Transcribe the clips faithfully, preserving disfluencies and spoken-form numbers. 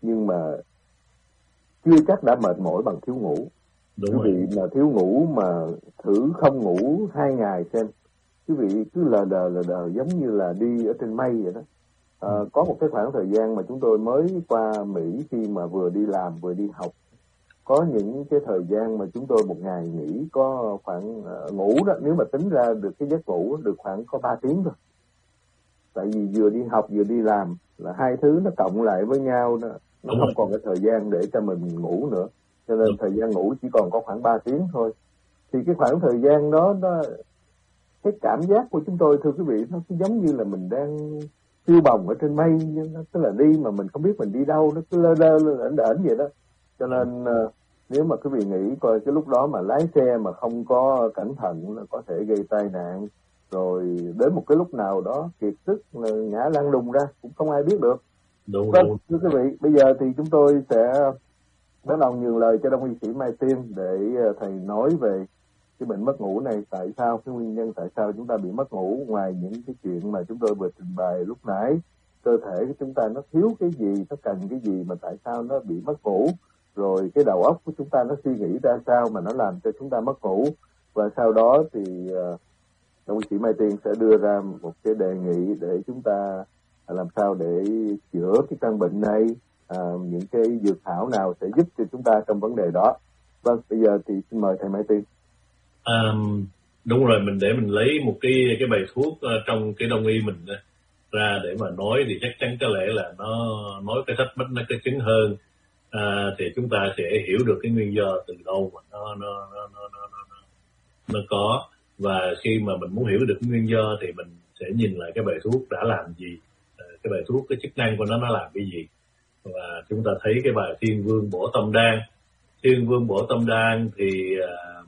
nhưng mà chưa chắc đã mệt mỏi bằng thiếu ngủ. Đúng quý vị mà thiếu ngủ mà thử không ngủ hai ngày xem, quý vị cứ lờ đờ lờ đờ giống như là đi ở trên mây vậy đó. À, có một cái khoảng thời gian mà chúng tôi mới qua Mỹ khi mà vừa đi làm vừa đi học, có những cái thời gian mà chúng tôi một ngày nghỉ có khoảng uh, ngủ đó, nếu mà tính ra được cái giấc ngủ được khoảng có ba tiếng thôi. Tại vì vừa đi học vừa đi làm là hai thứ nó cộng lại với nhau đó, nó không còn cái thời gian để cho mình ngủ nữa, cho nên thời gian ngủ chỉ còn có khoảng ba tiếng thôi. Thì cái khoảng thời gian đó, đó cái cảm giác của chúng tôi thưa quý vị, nó cứ giống như là mình đang phiêu bồng ở trên mây, tức là đi mà mình không biết mình đi đâu, nó cứ lơ lơ lởn đởn vậy đó. Cho nên uh, nếu mà quý vị nghĩ coi cái lúc đó mà lái xe mà không có cẩn thận nó có thể gây tai nạn, rồi đến một cái lúc nào đó kiệt sức ngã lăn đùng ra cũng không ai biết được. Đúng, vâng, đúng. thưa quý vị, bây giờ thì chúng tôi sẽ bắt đầu nhường lời cho Đông y sĩ Mai Tiên để thầy nói về cái bệnh mất ngủ này, tại sao, cái nguyên nhân tại sao chúng ta bị mất ngủ, ngoài những cái chuyện mà chúng tôi vừa trình bày lúc nãy, cơ thể của chúng ta nó thiếu cái gì, nó cần cái gì mà tại sao nó bị mất ngủ, rồi cái đầu óc của chúng ta nó suy nghĩ ra sao mà nó làm cho chúng ta mất ngủ, và sau đó thì uh, Đông y sĩ Mai Tiên sẽ đưa ra một cái đề nghị để chúng ta làm sao để chữa cái căn bệnh này, à, những cái dược thảo nào sẽ giúp cho chúng ta trong vấn đề đó. Vâng, bây giờ thì xin mời thầy Mai Tiên. À, đúng rồi, mình để mình lấy một cái cái bài thuốc uh, trong cái đông y mình uh, ra để mà nói thì chắc chắn có lẽ là nó nói cái sách bách nó cái chứng hơn, à, thì chúng ta sẽ hiểu được cái nguyên do từ đâu mà nó nó nó nó nó nó, nó có, và khi mà mình muốn hiểu được nguyên do thì mình sẽ nhìn lại cái bài thuốc đã làm gì, à, cái bài thuốc cái chức năng của nó nó làm cái gì. Và chúng ta thấy cái bài Thiên Vương Bổ Tâm Đan, Thiên Vương Bổ Tâm Đan thì uh,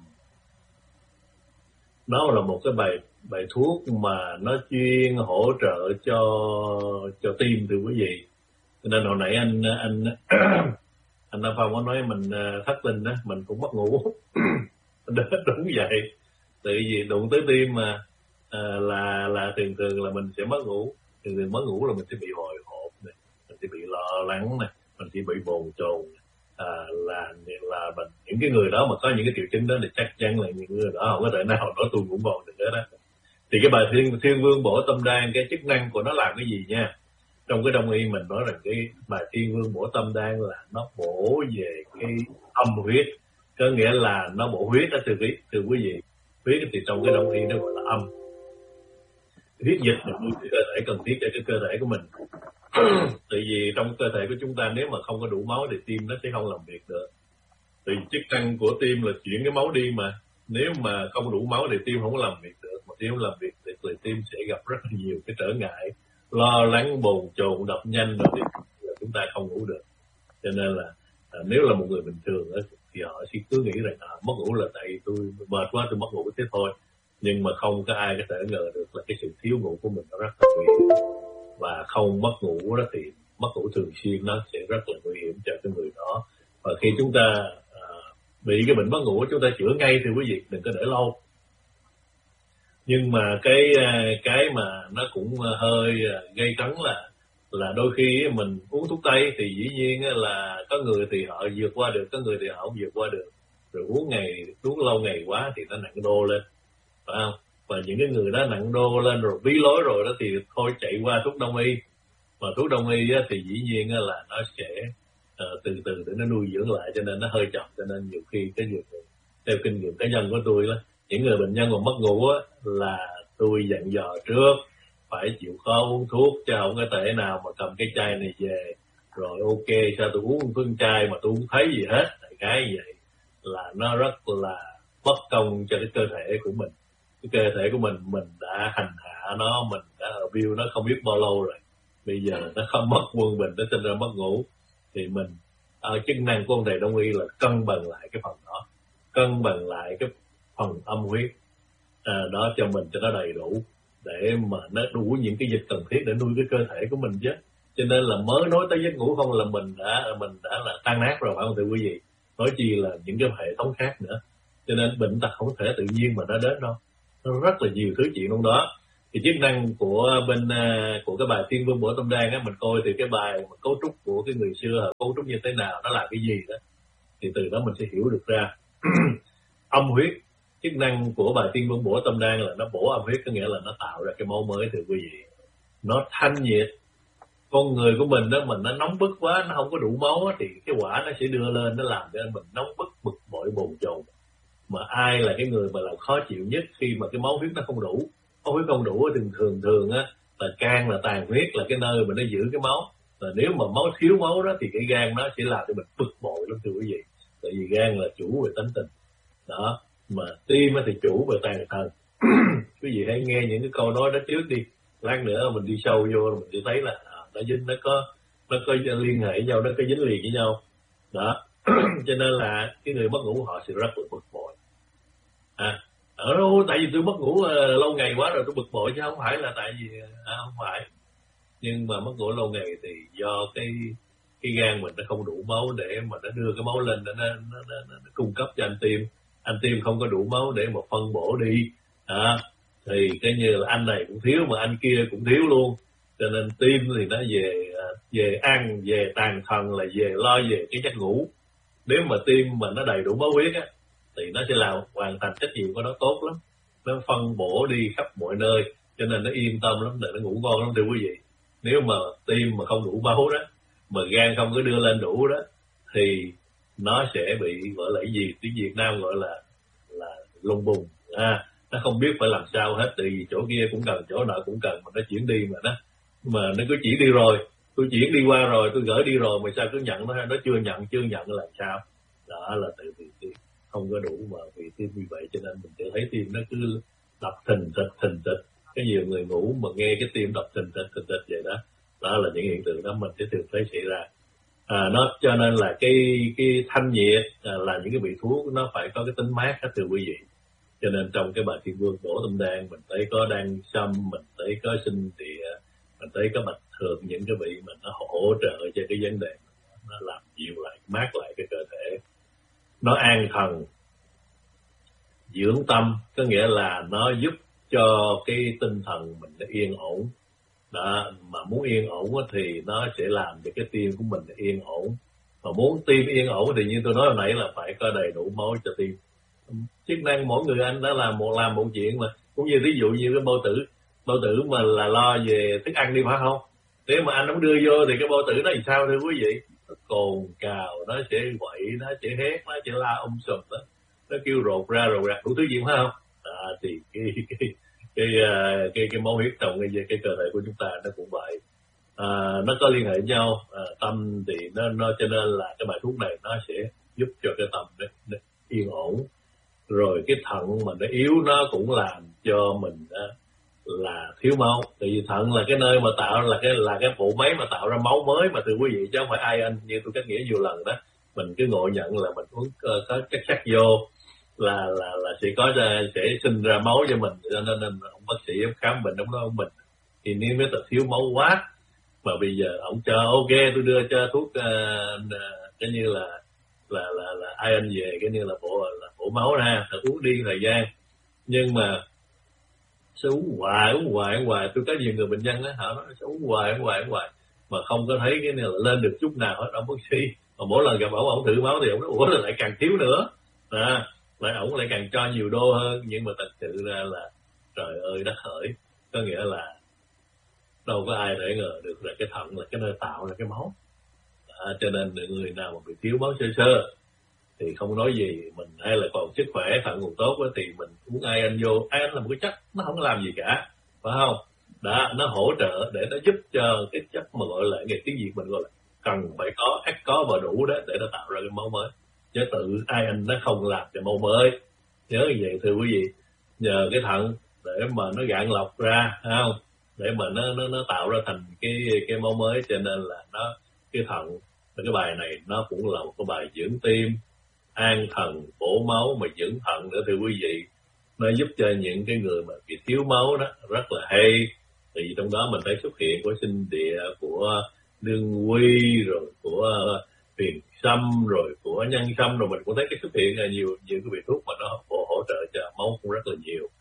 nó là một cái bài bài thuốc mà nó chuyên hỗ trợ cho cho tim thưa quý vị. Cho nên hồi nãy anh anh anh Nam Phong có nói mình thất linh đó, mình cũng mất ngủ. Đúng vậy, tại vì đụng tới tim mà à, là là thường thường là mình sẽ mất ngủ, thường thường mất ngủ là mình sẽ bị hồi hộp này, mình sẽ bị lo lắng này, mình sẽ bị bồn chồn. À, là là mình, những cái người đó mà có những cái triệu chứng đó thì chắc chắn là những người đó không có thể nào nói tôi ngủ ngon được đó. Thì cái bài thiên thiên vương bổ tâm đan, cái chức năng của nó làm cái gì nha? Trong cái đông y mình nói rằng cái bài thiên vương bổ tâm đan là nó bổ về cái âm huyết, có nghĩa là nó bổ huyết đó thưa quý thưa quý vị. Huyết thì trong cái đông y nó gọi là âm. Huyết dịch là cái cơ thể cần thiết cho cái cơ thể của mình. Tại vì trong cơ thể của chúng ta nếu mà không có đủ máu thì tim nó sẽ không làm việc được. Thì chức năng của tim là chuyển cái máu đi mà. Nếu mà không đủ máu thì tim không có làm việc được. Mà tim không làm việc được thì tim sẽ gặp rất là nhiều cái trở ngại, lo lắng, bồn chồn, đập nhanh rồi thì chúng ta không ngủ được. Cho nên là à, nếu là một người bình thường đó, thì họ sẽ cứ nghĩ rằng à, mất ngủ là tại tôi mệt quá tôi mất ngủ thế thôi. Nhưng mà không có ai có thể ngờ được là cái sự thiếu ngủ của mình nó rất là nguy hiểm. Và không mất ngủ đó thì mất ngủ thường xuyên nó sẽ rất là nguy hiểm cho cái người đó. Và khi chúng ta à, bị cái bệnh mất ngủ chúng ta chữa ngay thì quý vị đừng có để lâu. Nhưng mà cái cái mà nó cũng hơi gây cấn là là đôi khi mình uống thuốc tây thì dĩ nhiên là có người thì họ vượt qua được, có người thì họ không vượt qua được. Rồi uống ngày uống lâu ngày quá thì nó nặng đô lên, phải không? Và những cái người đó nặng đô lên rồi bí lối rồi đó thì thôi chạy qua thuốc đông y. Mà thuốc đông y á, thì dĩ nhiên là nó sẽ uh, từ từ để nó nuôi dưỡng lại, cho nên nó hơi chậm. Cho nên nhiều khi cái việc theo kinh nghiệm cá nhân của tôi đó, những người bệnh nhân mà mất ngủ á, là tôi dặn dò trước phải chịu khó uống thuốc, chứ không có thể nào mà cầm cái chai này về rồi ok sao tôi uống phương chai mà tôi không thấy gì hết. Tại cái vậy là nó rất là bất công cho cái cơ thể của mình. Cái cơ thể của mình mình đã hành hạ nó, mình đã abuse nó không biết bao lâu rồi, bây giờ nó không mất quân bình, nó sinh ra mất ngủ. Thì mình ở chức năng của ông thầy đông y là cân bằng lại cái phần đó, cân bằng lại cái phần âm huyết à, đó cho mình cho nó đầy đủ, để mà nó đủ những cái dịch cần thiết để nuôi cái cơ thể của mình chứ. Cho nên là mới nói tới giấc ngủ không là mình đã mình đã là tan nát rồi, phải không thưa quý vị? Nói chi là những cái hệ thống khác nữa. Cho nên bệnh tật không thể tự nhiên mà nó đến đâu, nó rất là nhiều thứ chuyện trong đó. Thì chức năng của bên của cái bài Thiên Vương Bổ Tâm Đan á, mình coi thì cái bài mà cấu trúc của cái người xưa cấu trúc như thế nào, nó là cái gì đó, thì từ đó mình sẽ hiểu được ra. Âm huyết, chức năng của bài Thiên Vương Bổ Tâm Đan là nó bổ âm huyết, có nghĩa là nó tạo ra cái máu mới thưa quý vị. Nó thanh nhiệt. Con người của mình đó, mình nó nóng bức quá, nó không có đủ máu thì cái quả nó sẽ đưa lên, nó làm cho mình nóng bức, bực bội, bồn chồn. Mà ai là cái người mà làm khó chịu nhất khi mà cái máu huyết nó không đủ? Máu huyết không đủ thường thường thường á là can, là tàn huyết, là cái nơi mà nó giữ cái máu. Và nếu mà máu thiếu máu đó thì cái gan nó sẽ làm cho mình bực bội lắm thưa quý vị. Tại vì gan là chủ về tánh tình đó, mà tim thì chủ về tàn thần. Quý vị hãy nghe những cái câu nói đó trước đi, lát nữa mình đi sâu vô mình sẽ thấy là à, nó dính, nó có nó có liên hệ với nhau, nó có dính liền với nhau đó. Cho nên là cái người mất ngủ họ sẽ rất là bực bội. À, ở đâu tại vì tôi mất ngủ uh, lâu ngày quá rồi tôi bực bội, chứ không phải là tại vì à, không phải. Nhưng mà mất ngủ lâu ngày thì do cái cái gan mình nó không đủ máu để mà nó đưa cái máu lên, nó, nó, nó, nó, nó cung cấp cho anh tim. Anh tim không có đủ máu để mà phân bổ đi à, thì cái như là anh này cũng thiếu mà anh kia cũng thiếu luôn. Cho nên tim thì nó về về ăn, về tàn thần, là về lo về cái giấc ngủ. Nếu mà tim mà nó đầy đủ máu huyết á thì nó sẽ làm hoàn thành trách nhiệm của nó tốt lắm, nó phân bổ đi khắp mọi nơi, cho nên nó yên tâm lắm để nó ngủ ngon lắm thưa quý vị. Nếu mà tim mà không đủ máu đó, mà gan không có đưa lên đủ đó, thì nó sẽ bị gọi là cái gì tiếng Việt Nam gọi là là lung bùng à, nó không biết phải làm sao hết, tại vì chỗ kia cũng cần, chỗ nọ cũng cần, mà nó chuyển đi mà nó mà nó cứ chuyển đi rồi, tôi chuyển đi qua rồi, tôi gửi đi rồi mà sao cứ nhận nó, nó chưa nhận chưa nhận là sao? Đó là tự vì không có đủ, mà vì tim như vậy cho nên mình sẽ thấy tim nó cứ đập thình thịch thình thịch. Cái nhiều người ngủ mà nghe cái tim đập thình thịch thình thịch vậy đó, đó là những hiện tượng đó mình sẽ thường thấy xảy ra. À, nó cho nên là cái cái thanh nhiệt à, là những cái vị thuốc nó phải có cái tính mát hết thưa quý vị. Cho nên trong cái bài Thiên Vương Bổ Tâm Đan mình thấy có đan sâm, mình thấy có sinh địa, mình thấy có bạch thường, những cái vị mình nó hỗ trợ cho cái vấn đề nó làm dịu lại, mát lại cái cơ thể, nó an thần dưỡng tâm, có nghĩa là nó giúp cho cái tinh thần mình nó yên ổn đó. Mà muốn yên ổn thì nó sẽ làm cho cái tim của mình yên ổn, mà muốn tim yên ổn thì như tôi nói hồi nãy là phải có đầy đủ máu cho tim. Chức năng mỗi người anh đã làm một làm một chuyện mà, cũng như ví dụ như cái bao tử bao tử mà là lo về thức ăn đi phải không? Nếu mà anh không đưa vô thì cái bao tử nó làm sao thưa quý vị? Nó cồn cào, nó sẽ quậy, nó sẽ hét, nó sẽ la um sùm đó, nó kêu rột ra rột ra đủ thứ gì phải không? À, thì cái cái cái cái, cái, cái máu huyết trong cái, cái cơ thể của chúng ta nó cũng vậy. À, nó có liên hệ với nhau. À, tâm thì nó, nó cho nên là cái bài thuốc này nó sẽ giúp cho cái tâm nó, nó yên ổn. Rồi cái thận mà nó yếu nó cũng làm cho mình đó, là thiếu máu. Tại vì thận là cái nơi mà tạo là cái là cái bộ máy mà tạo ra máu mới mà thưa quý vị, chứ không phải ai anh như tôi cách nghĩa nhiều lần đó. Mình cứ ngộ nhận là mình uống có chất sắt vô là là là sẽ có ra, sẽ sinh ra máu cho mình, cho nên, nên ông bác sĩ khám bệnh ông nói ông mình thì nếu mới là thiếu máu quá, mà bây giờ ông cho ok tôi đưa cho thuốc uh, cái như là là là là ai anh về cái như là bộ là bộ máu ra, là uống đi thời gian, nhưng mà sẽ uống hoài uống hoài uống hoài. Tôi có nhiều người bệnh nhân đó, họ nói sẽ uống hoài uống hoài uống hoài mà không có thấy cái này là lên được chút nào hết. Ông bác sĩ mà mỗi lần gặp ổng ổng thử máu thì ổng nói ủa là lại càng thiếu nữa à, lại ổng lại càng cho nhiều đô hơn. Nhưng mà thật sự ra là trời ơi đất hỡi, có nghĩa là đâu có ai để ngờ được là cái thận là cái nơi tạo ra cái máu à, cho nên người nào mà bị thiếu máu sơ sơ thì không nói gì mình, hay là còn sức khỏe thận còn tốt đó, thì mình uống ai anh vô, ai anh là một cái chất nó không làm gì cả phải không? Đó, nó hỗ trợ để nó giúp cho cái chất mà gọi là ngày tiếng Việt mình gọi là cần phải có, ắt có và đủ đó để nó tạo ra cái máu mới, chứ tự ai anh nó không làm cái máu mới. Nhớ như vậy thưa quý vị, nhờ cái thận để mà nó gạn lọc ra phải không, để mà nó nó nó tạo ra thành cái cái máu mới. Cho nên là nó cái thận, cái bài này nó cũng là một cái bài dưỡng tim, an thần, bổ máu mà dưỡng thận nữa thưa quý vị. Nó giúp cho những cái người mà bị thiếu máu đó rất là hay. Thì trong đó mình thấy xuất hiện của sinh địa, của đương quy, rồi của huyền sâm, rồi của nhân sâm, rồi mình cũng thấy cái xuất hiện là nhiều nhiều cái vị thuốc mà nó hỗ, hỗ trợ cho máu cũng rất là nhiều.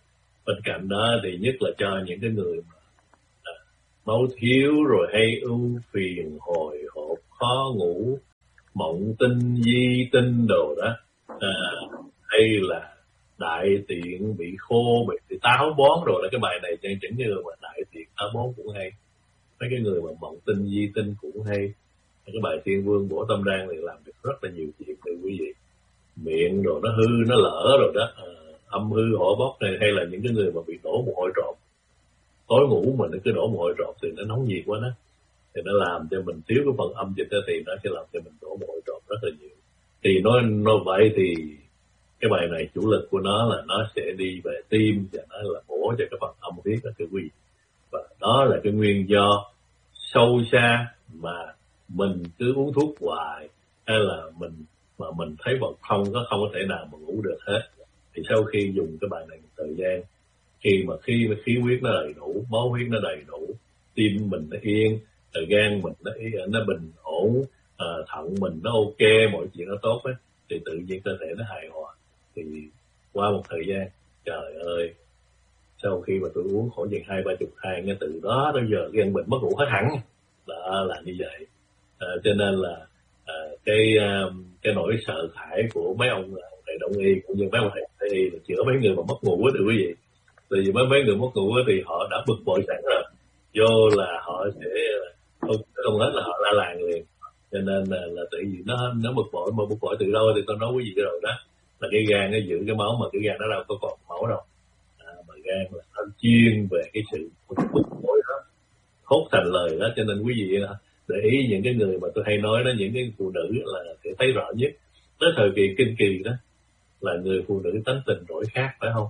Bên cạnh đó thì nhất là cho những cái người mà à, máu thiếu rồi hay ưu phiền hồi hộp khó ngủ, mộng tinh di tinh đồ đó, à, hay là đại tiện bị khô bị, bị táo bón rồi, là cái bài này chẳng chẳng như mà đại tiện táo bón cũng hay, mấy cái người mà mộng tinh di tinh cũng hay. Cái bài Thiên Vương Bổ Tâm Đan thì làm được rất là nhiều chuyện từ quý vị. Miệng rồi nó hư nó lỡ rồi đó, à, âm hư hỏa bốc này, hay là những cái người mà bị đổ mồ hôi trộm, tối ngủ mà nó cứ đổ mồ hôi trộm thì nó nóng nhiệt quá đó, thì nó làm cho mình thiếu cái phần âm dịch đó, thì nó sẽ làm cho mình đổ mồ hôi trộm rất là nhiều. Thì nói nói vậy thì cái bài này chủ lực của nó là nó sẽ đi về tim và nó là bổ cho cái phần âm huyết đó thưa quý vị. Và đó là cái nguyên do sâu xa mà mình cứ uống thuốc hoài, hay là mình mà mình thấy bọn không có không có thể nào mà ngủ được hết. Thì sau khi dùng cái bài này một thời gian, khi mà khi mà khí huyết nó đầy đủ, máu huyết nó đầy đủ, tim mình nó yên, gan mình nó nó bình ổn, à, thận mình nó ok, mọi chuyện nó tốt ấy, thì tự nhiên cơ thể nó hài hòa. Thì qua một thời gian, trời ơi, sau khi mà tôi uống khoảng chừng hai ba chục thang, từ đó tới giờ gan mình mất ngủ hết hẳn. Đó là như vậy. À, cho nên là à, cái cái nỗi sợ hãi của mấy ông thầy đông y cũng như mấy ông thầy tây y là chữa mấy người mà mất ngủ đó quý vị. Vì mấy mấy người mất ngủ thì họ đã bực bội sẵn rồi, vô là họ sẽ không, không hết là họ la làng liền. Cho nên là, là tự nhiên nó nó bực bội, mà bực bội từ đâu thì tôi nói quý vị rồi đó, là cái gan nó giữ cái máu, mà cái gan nó đâu có còn máu đâu. À, mà gan là nó chuyên về cái sự bực bội đó, thốt thành lời đó. Cho nên quý vị để ý những cái người mà tôi hay nói đó, những cái phụ nữ là sẽ thấy rõ nhất tới thời kỳ kinh kỳ đó là người phụ nữ tánh tình đổi khác, phải không?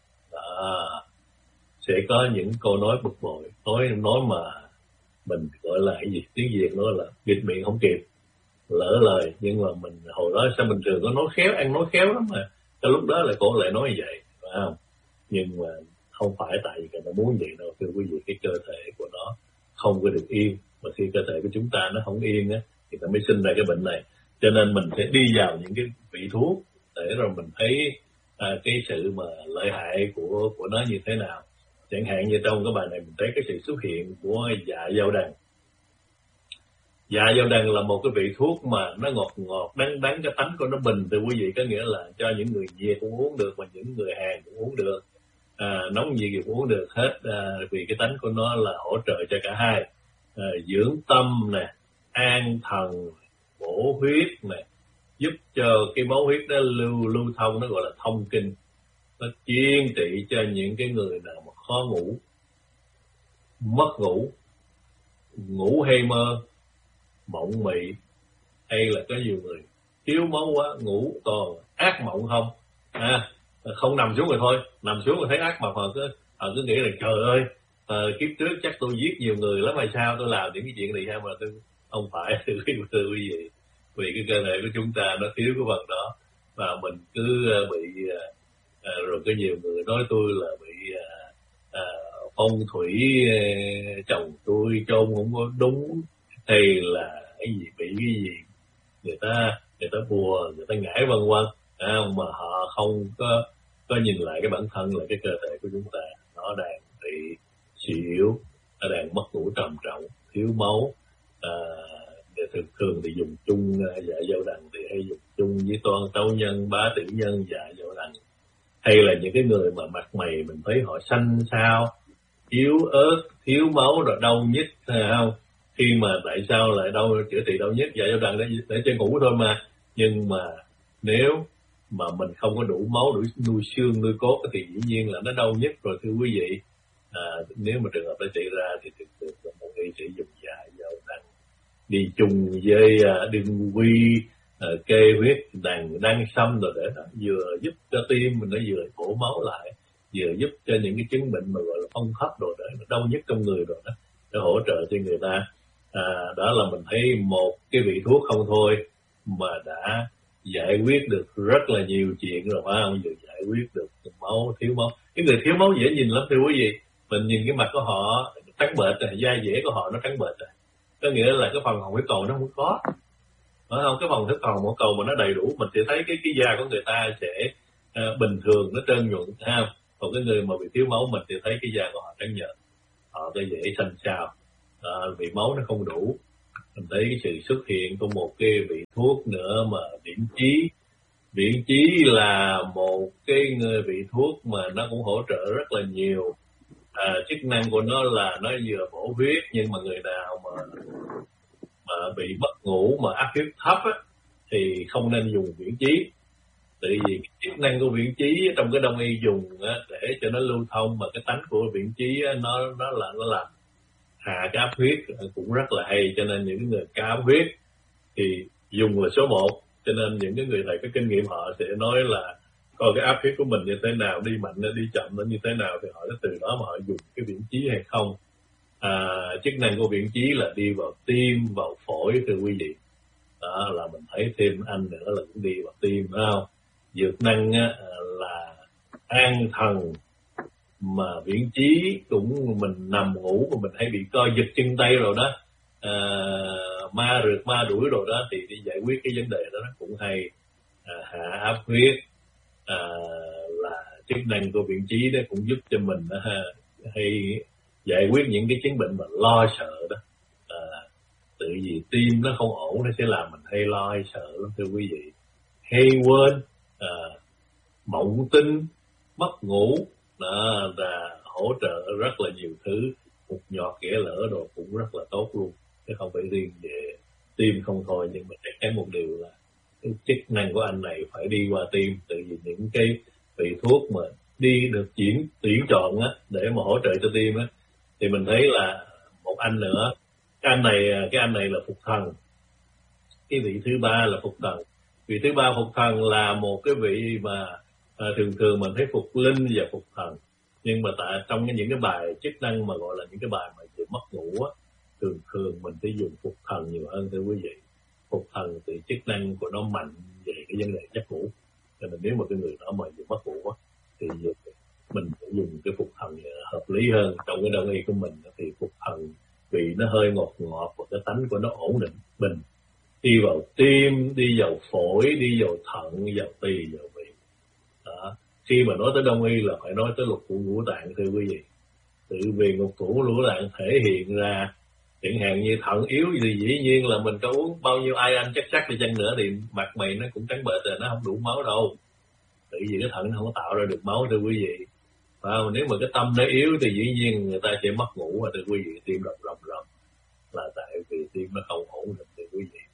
Đó, sẽ có những câu nói bực bội, nói nói mà mình gọi là cái gì, tiếng Việt nói là bịt miệng không kịp, lỡ lời. Nhưng mà mình hồi đó sao mình thường có nói khéo, ăn nói khéo lắm mà cái lúc đó là cô lại nói như vậy, phải không? Nhưng mà không phải tại vì người ta muốn vậy đâu thưa quý vị. Cái cơ thể của nó không có được yên, mà khi cơ thể của chúng ta nó không yên á thì nó mới sinh ra cái bệnh này. Cho nên mình sẽ đi vào những cái vị thuốc để rồi mình thấy à, cái sự mà lợi hại của của nó như thế nào. Chẳng hạn như trong cái bài này mình thấy cái sự xuất hiện của dạ dao đằng. Dạ dao đằng là một cái vị thuốc mà nó ngọt ngọt đắng đắng, cái tánh của nó bình từ quý vị, có nghĩa là cho những người Việt cũng uống được, mà những người Hàn cũng uống được, à, nóng nhiệt thì cũng uống được hết, à, vì cái tánh của nó là hỗ trợ cho cả hai, à, dưỡng tâm nè, an thần, bổ huyết nè, giúp cho cái máu huyết nó lưu lưu thông, nó gọi là thông kinh, nó chuyên trị cho những cái người nào mà khó ngủ, mất ngủ, ngủ hay mơ, mộng mị, hay là có nhiều người thiếu máu quá, ngủ còn ác mộng không, à, không nằm xuống rồi thôi, nằm xuống rồi thấy ác mộng, họ cứ họ cứ nghĩ là trời ơi, à, kiếp trước chắc tôi giết nhiều người lắm, hay sao tôi làm những cái chuyện này hay mà tôi không phải. Thưa quý vị, vì cái cơ thể của chúng ta nó thiếu cái phần đó, và mình cứ bị à, rồi có nhiều người nói tôi là bị à, à, phong thủy à, chồng tôi chôn không có đúng, hay là cái gì bị cái gì người ta người ta bùa, người ta ngải vân vân, à, mà họ không có có nhìn lại cái bản thân là cái cơ thể của chúng ta nó đang bị suy yếu, nó đang mất ngủ trầm trọng, thiếu máu. À, thường thường thì dùng chung dạ dao đằng thì hay dùng chung với toan tấu nhân, bá tử nhân, dạ dao đằng. Hay là những cái người mà mặt mày mình thấy họ xanh xao, yếu ớt, thiếu máu rồi đau nhức, thấy không? Khi mà tại sao lại đau, chữa trị đau nhức, dạ dao đằng để để cho ngủ thôi mà. Nhưng mà nếu mà mình không có đủ máu, đủ nuôi xương, nuôi cốt thì dĩ nhiên là nó đau nhức rồi thưa quý vị. À, nếu mà trường hợp nó xảy ra thì thực sự là một y sẽ dùng dạ dao đằng đi chung với uh, đương quy, uh, kê huyết đằng đăng sâm rồi, để nó vừa giúp cho tim mình nó vừa bổ máu lại, vừa giúp cho những cái chứng bệnh mà gọi là phong hấp rồi, để nó đau nhất trong người rồi đó, để hỗ trợ cho người ta. À, đó là mình thấy một cái vị thuốc không thôi mà đã giải quyết được rất là nhiều chuyện rồi, phải không? Vừa giải quyết được máu, thiếu máu. Cái người thiếu máu dễ nhìn lắm thưa quý vị. Mình nhìn cái mặt của họ trắng bệch rồi, da dẻ của họ nó trắng bệch rồi, có nghĩa là cái phần hồng huyết cầu nó không có, phải không? Cái phần huyết cầu huyết cầu mà nó đầy đủ, mình sẽ thấy cái cái da của người ta sẽ uh, bình thường, nó trơn nhuận, thấy không? Còn cái người mà bị thiếu máu mình thì thấy cái da của họ trắng nhợt, họ có dễ xanh xao, à, vì máu nó không đủ. Mình thấy cái sự xuất hiện của một cái vị thuốc nữa mà Viễn Chí. Viễn Chí là một cái người vị thuốc mà nó cũng hỗ trợ rất là nhiều. À, chức năng của nó là nó vừa bổ huyết, nhưng mà người nào mà mà bị mất ngủ mà áp huyết thấp á, thì không nên dùng Viễn Chí. Tại vì cái chức năng của Viễn Chí trong cái đông y dùng á, để cho nó lưu thông, mà cái tánh của Viễn Chí á, nó nó là nó làm hạ cái áp huyết cũng rất là hay. Cho nên những người cao áp huyết thì dùng là số một. Cho nên những cái người thầy có kinh nghiệm họ sẽ nói là coi cái áp huyết của mình như thế nào, đi mạnh đi chậm nó như thế nào, thì họ sẽ từ đó mà họ dùng cái Viễn Chí hay không. À, chức năng của Viễn Chí là đi vào tim, vào phổi thưa quý vị. Đó là mình thấy thêm anh nữa là cũng đi vào tim, phải không? Dược năng á, là an thần, mà Viễn Chí cũng mình nằm ngủ mà mình hay bị co giật chân tay rồi đó, à, ma rượt ma đuổi rồi đó, thì đi giải quyết cái vấn đề đó nó cũng hay. À, hạ áp huyết à, là chức năng của Viễn Chí đó, cũng giúp cho mình đó, ha, hay giải quyết những cái chứng bệnh mà lo sợ đó. À, tự vì tim nó không ổn nó sẽ làm mình hay lo hay sợ lắm thưa quý vị, hay quên, à, mộng tinh, mất ngủ, đó là hỗ trợ rất là nhiều thứ. Một nhọt ghẻ lỡ đồ cũng rất là tốt luôn, chứ không phải riêng về tim không thôi. Nhưng mà chắc chắn một điều là cái chức năng của anh này phải đi qua tim, tự vì những cái vị thuốc mà đi được chuyển tuyển chọn á, để mà hỗ trợ cho tim á, thì mình thấy là một anh nữa, cái anh này cái anh này là Phục Thần. Cái vị thứ ba là Phục Thần. Vị thứ ba Phục Thần là một cái vị mà à, thường thường mình thấy Phục Linh và Phục Thần, nhưng mà tại trong những cái bài chức năng mà gọi là những cái bài mà về mất ngủ á, thường thường mình sẽ dùng Phục Thần nhiều hơn thưa quý vị. Phục Thần thì chức năng của nó mạnh về cái vấn đề giấc ngủ, cho nên nếu mà cái người đó mà bị mất ngủ á, thì mình sẽ dùng cái Phục Thần hợp lý hơn. Trong cái đông y của mình thì Phục Thần vị nó hơi ngọt ngọt và cái tánh của nó ổn định bình, đi vào tim, đi vào phổi, đi vào thận, vào tỳ, vào vị. Đó. Khi mà nói tới đông y là phải nói tới lục phủ ngũ tạng thưa quý vị. Tự vì lục phủ ngũ tạng thể hiện ra, chẳng hạn như thận yếu thì dĩ nhiên là mình có uống bao nhiêu ai anh chắc chắc đi chăng nữa thì mặt mày nó cũng trắng bệch rồi, nó không đủ máu đâu. Tự vì cái thận nó không có tạo ra được máu thưa quý vị. Và nếu mà cái tâm nó yếu thì dĩ nhiên người ta sẽ mất ngủ và thưa quý vị, tim rầm rầm rầm, là tại vì tim nó không ổn định thưa quý vị.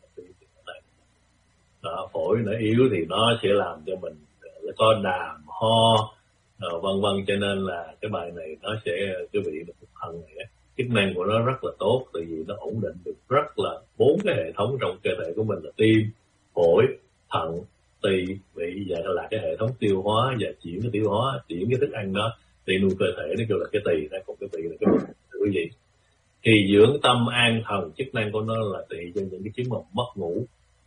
Đó, phổi nó yếu thì nó sẽ làm cho mình có đàm ho vân vân. Cho nên là cái bài này nó sẽ, cái vị Phục Thần này chức năng của nó rất là tốt, tại vì nó ổn định được rất là bốn cái hệ thống trong cơ thể của mình là tim, phổi, thận, tỳ, vị, và là cái hệ thống tiêu hóa và chuyển cái tiêu hóa, chuyển cái thức ăn đó để nuôi cơ thể, nó kêu là cái tỳ, còn cái vị là cái bụng quý vị. Thì dưỡng tâm an thần, chức năng của nó là trị cho những cái chứng mà mất ngủ,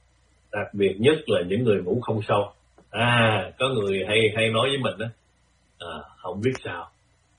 đặc biệt nhất là những người ngủ không sâu. À, có người hay hay nói với mình đó, à, không biết sao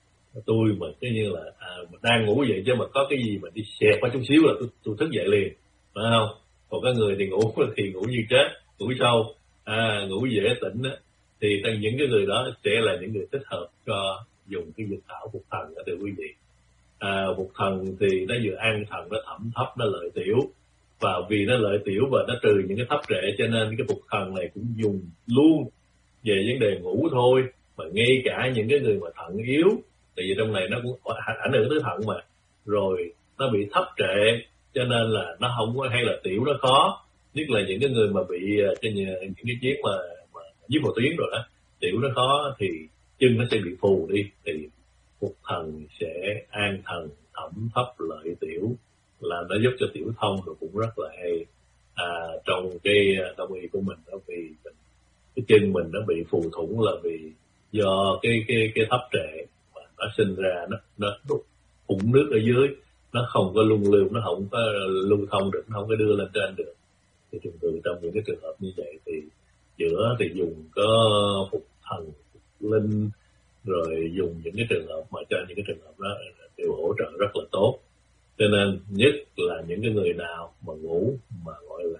tôi mà cái như là à, mình đang ngủ vậy chứ mà có cái gì mà đi xẹt qua chút xíu là tôi, tôi thức dậy liền, phải không? Còn có người thì ngủ thì ngủ như chết, ngủ sâu, à, ngủ dễ tỉnh đó, thì những cái người đó sẽ là những người thích hợp cho dùng cái dược thảo Phục Thần đó thưa quý vị. À, Phục Thần thì nó vừa an thần, nó thẩm thấp, nó lợi tiểu, và vì nó lợi tiểu và nó trừ những cái thấp trệ, cho nên cái Phục Thần này cũng dùng luôn về vấn đề ngủ thôi. Mà ngay cả những cái người mà thận yếu, tại vì trong này nó cũng ảnh hưởng tới thận mà, rồi nó bị thấp trệ, cho nên là nó không có, hay là tiểu nó khó, nhất là những cái người mà bị cái những cái chuyến mà, mà dưới một tuyến rồi đó, tiểu nó khó thì chân nó sẽ bị phù đi, thì Phục Thần sẽ an thần, thẩm thấp, lợi tiểu, là nó giúp cho tiểu thông rồi cũng rất là hay. À, trong cái đông y của mình đó, vì cái chân mình nó bị phù thủng là vì do cái cái cái thấp trệ mà nó sinh ra, nó nó đục ủng nước ở dưới, nó không có luân lưu, nó không có lưu thông được, nó không có đưa lên trên được. Thì thường thường trong những cái trường hợp như vậy thì giữa thì dùng có Phục Thần, Phục Linh, rồi dùng những cái trường hợp mà cho những cái trường hợp đó đều hỗ trợ rất là tốt. Cho nên nhất là những cái người nào mà ngủ mà gọi là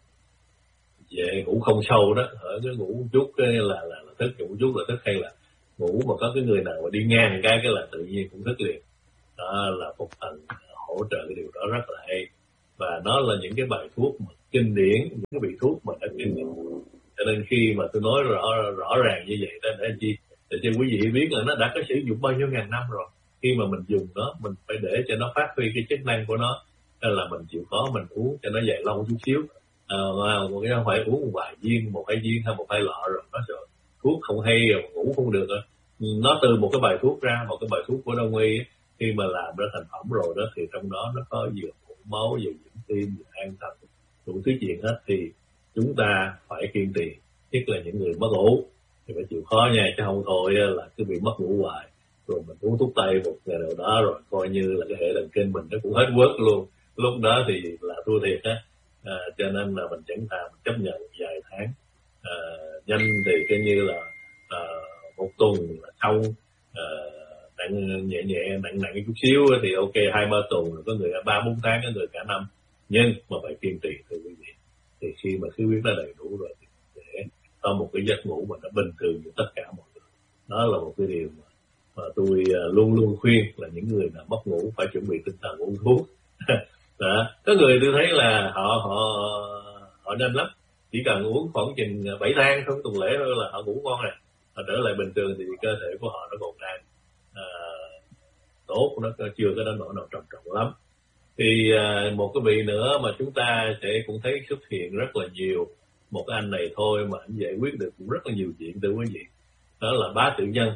về ngủ không sâu đó, ở cái ngủ chút cái là, là là thức, ngủ chút là thức, hay là ngủ mà có cái người nào mà đi ngang cái cái là tự nhiên cũng thức liền. Đó là Phục Thần hỗ trợ cái điều đó rất là hay, và nó là những cái bài thuốc mà kinh điển, những cái vị thuốc mà đã kinh nghiệm. Cho nên khi mà tôi nói rõ rõ ràng như vậy đó, để chi để cho quý vị biết là nó đã có sử dụng bao nhiêu ngàn năm rồi. Khi mà mình dùng nó, mình phải để cho nó phát huy cái chức năng của nó, nên là mình chịu khó mình uống cho nó dài lâu chút xíu. À, một cái không phải uống một vài viên, một hai viên hay một hai lọ rồi nó rồi thuốc không hay rồi ngủ không được rồi. Nó từ một cái bài thuốc ra, một cái bài thuốc của Đông y, khi mà làm ra thành phẩm rồi đó thì trong đó nó có vừa củng máu, vừa dưỡng tim, vừa an thần, đủ thứ chuyện hết. Thì chúng ta phải kiên trì, nhất là những người mất ngủ thì phải chịu khó nha, chứ không thôi là cứ bị mất ngủ hoài, rồi mình uống thuốc tây một ngày nào đó rồi coi như là cái hệ thần kinh mình nó cũng hết quất luôn, lúc đó thì là thua thiệt á. À, cho nên là mình chẳng thà mình chấp nhận vài tháng, à, nhanh thì coi như là à, một tuần là xong, à, nặng nhẹ nhẹ nặng nặng chút xíu thì ok hai ba tuần, có người ba bốn tháng, có người cả năm, nhưng mà phải kiên trì thưa quý vị. Thì khi mà khí huyết nó đầy đủ rồi thì để có một cái giấc ngủ mà nó bình thường như tất cả mọi người. Đó là một cái điều mà, mà tôi luôn luôn khuyên là những người nào mất ngủ phải chuẩn bị tinh thần uống thuốc. Đó. Có người tôi thấy là họ họ họ nên lắm, chỉ cần uống khoảng chừng bảy tháng không tuần lễ thôi là họ ngủ ngon rồi, họ trở lại bình thường thì cơ thể của họ nó còn đang à, tốt, nó chưa có đến nỗi nào trầm trọng lắm. Thì à, một cái vị nữa mà chúng ta sẽ cũng thấy xuất hiện rất là nhiều, một cái anh này thôi mà anh giải quyết được cũng rất là nhiều chuyện thưa quý vị, đó là Bá Tử Nhân.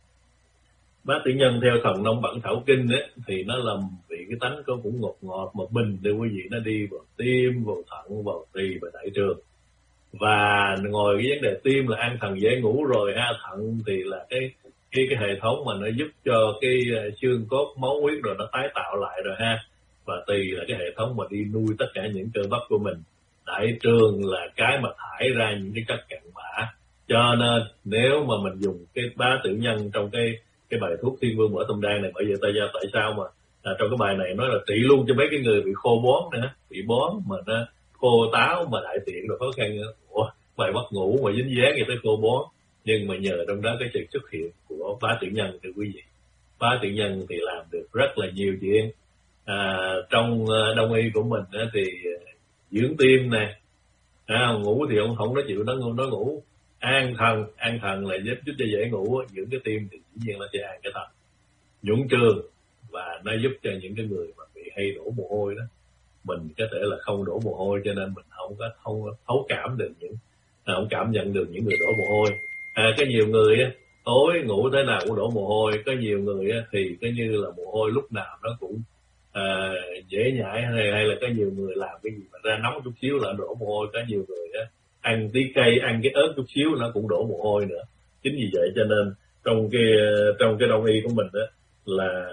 Bá Tử Nhân theo Thần Nông Bản Thảo Kinh ấy, thì nó là vị cái tánh có cũng ngọt ngọt mà bình thưa quý vị, nó đi vào tim, vào thận, vào tỳ và đại trường. Và ngồi cái vấn đề tim là an thần dễ ngủ rồi ha, thận thì là cái cái cái hệ thống mà nó giúp cho cái xương cốt máu huyết rồi nó tái tạo lại rồi ha, và tỳ là cái hệ thống mà đi nuôi tất cả những cơ bắp của mình, đại trường là cái mà thải ra những cái chất cặn bã. Cho nên nếu mà mình dùng cái Bá Tử Nhân trong cái cái bài thuốc Thiên Vương Mỡ Tâm Đan này, bởi vậy ta ra tại sao mà à, trong cái bài này nói là trị luôn cho mấy cái người bị khô bón nữa, bị bón mà nó khô táo mà đại tiện rồi khó khăn nữa. Ủa, bài mất ngủ mà dính dáng vậy tới khô bón, nhưng mà nhờ trong đó cái sự xuất hiện của Bá Tử Nhân thì quý vị, Bá Tử Nhân thì làm được rất là nhiều chuyện. À, trong Đông y của mình á, thì dưỡng tim nè, à, ngủ thì ông không nói chịu nó nó ngủ, an thần, an thần là giúp giúp cho dễ ngủ, dưỡng cái tim thì dĩ nhiên nó sẽ an cái thần, nhuận trường, và nó giúp cho những cái người mà bị hay đổ mồ hôi đó, mình có thể là không đổ mồ hôi, cho nên mình không có không thấu cảm được những à, không cảm nhận được những người đổ mồ hôi. À, có nhiều người á, tối ngủ thế nào cũng đổ mồ hôi, có nhiều người á, thì có như là mồ hôi lúc nào nó cũng à, dễ nhảy, hay, hay là có nhiều người làm cái gì mà ra nóng chút xíu là đổ mồ hôi, có nhiều người á ăn tí cây, ăn cái ớt chút xíu nó cũng đổ mồ hôi nữa. Chính vì vậy cho nên trong cái trong cái Đông y của mình đó là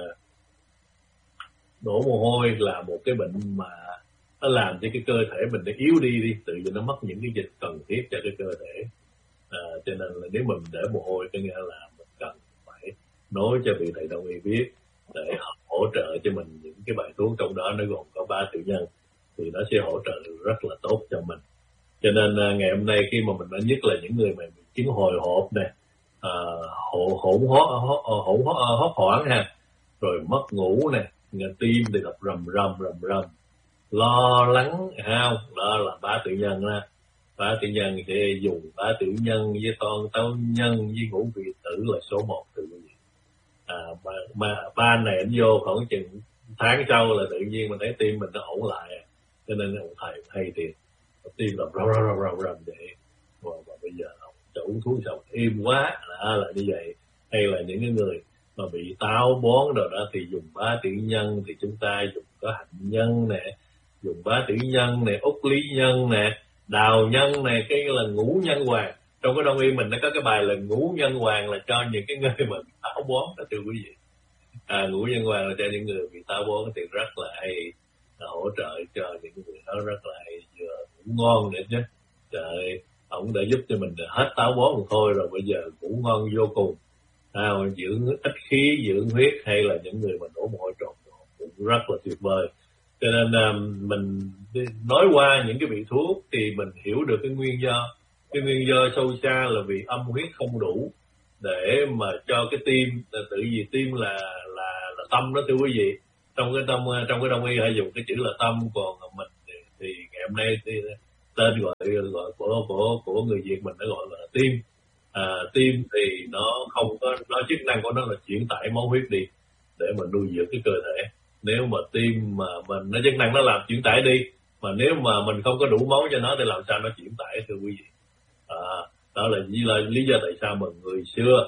đổ mồ hôi là một cái bệnh mà nó làm cho cái cơ thể mình nó yếu đi đi, tự nhiên nó mất những cái dịch cần thiết cho cái cơ thể. À, cho nên là nếu mình để mồ hôi có nghĩa là mình cần phải nói cho vị thầy Đông y biết để hỗ trợ cho mình những cái bài thuốc, trong đó nó gồm có Bá Tử Nhân, thì nó sẽ hỗ trợ rất là tốt cho mình. Cho nên uh, ngày hôm nay khi mà mình nói nhất là những người mà bị chứng hồi hộp nè, uh, hỗn hỗn hốt hỗn hốt hoảng ha, rồi mất ngủ nè, tim thì đập rầm rầm rầm rầm, lo lắng ha, đó là Bá Tử Nhân ha. Bá Tử Nhân sẽ dùng Bá Tử Nhân với Toàn Tấu Nhân với Ngũ Vị Tử là số một từ quý vị. À, mà, mà ba này anh vô khoảng chừng tháng sau là tự nhiên mình thấy tim mình nó ổn lại, cho nên ông thầy hay tiền tim là rầm rầm rầm rầm rầm vậy. Và, và bây giờ ông cho uống thuốc xong im quá là, là như vậy. Hay là những cái người mà bị táo bón rồi đó thì dùng Bá Tử Nhân, thì chúng ta dùng có hạnh nhân nè, dùng Bá Tử Nhân nè, Úc Lý Nhân nè, Đào Nhân nè, cái là Ngũ Nhân Hoàng. Trong cái Đông y mình nó có cái bài là Ngũ Nhân Hoàng là cho những cái người mà bị táo bón đó thưa quý vị. À, Ngũ Nhân Hoàng là cho những người bị táo bón thì rất là hay, là hỗ trợ cho những người đó rất là hay, vừa ngủ ngon nữa chứ. Trời, ông đã giúp cho mình hết táo bón một thôi rồi, bây giờ ngủ ngon vô cùng. À, dưỡng ít khí, dưỡng huyết, hay là những người mà đổ mồ hôi trộn cũng rất là tuyệt vời. Cho nên um, mình nói qua những cái vị thuốc thì mình hiểu được cái nguyên do. Cái nguyên do sâu xa là vì âm huyết không đủ. để mà cho cái tim, tự vì tim là là là tâm đó thưa quý vị. Trong cái tâm trong cái đông y hay dùng cái chữ là tâm, còn mình thì, thì ngày hôm nay thì tên gọi gọi của của của người Việt mình đã gọi là tim. À, tim thì nó không có, nó chức năng của nó là chuyển tải máu huyết đi để mà nuôi dưỡng cái cơ thể. Nếu mà tim mà mình nó chức năng nó làm chuyển tải đi, mà nếu mà mình không có đủ máu cho nó thì làm sao nó chuyển tải thưa quý vị. À, đó là lý, là lý do tại sao mà người xưa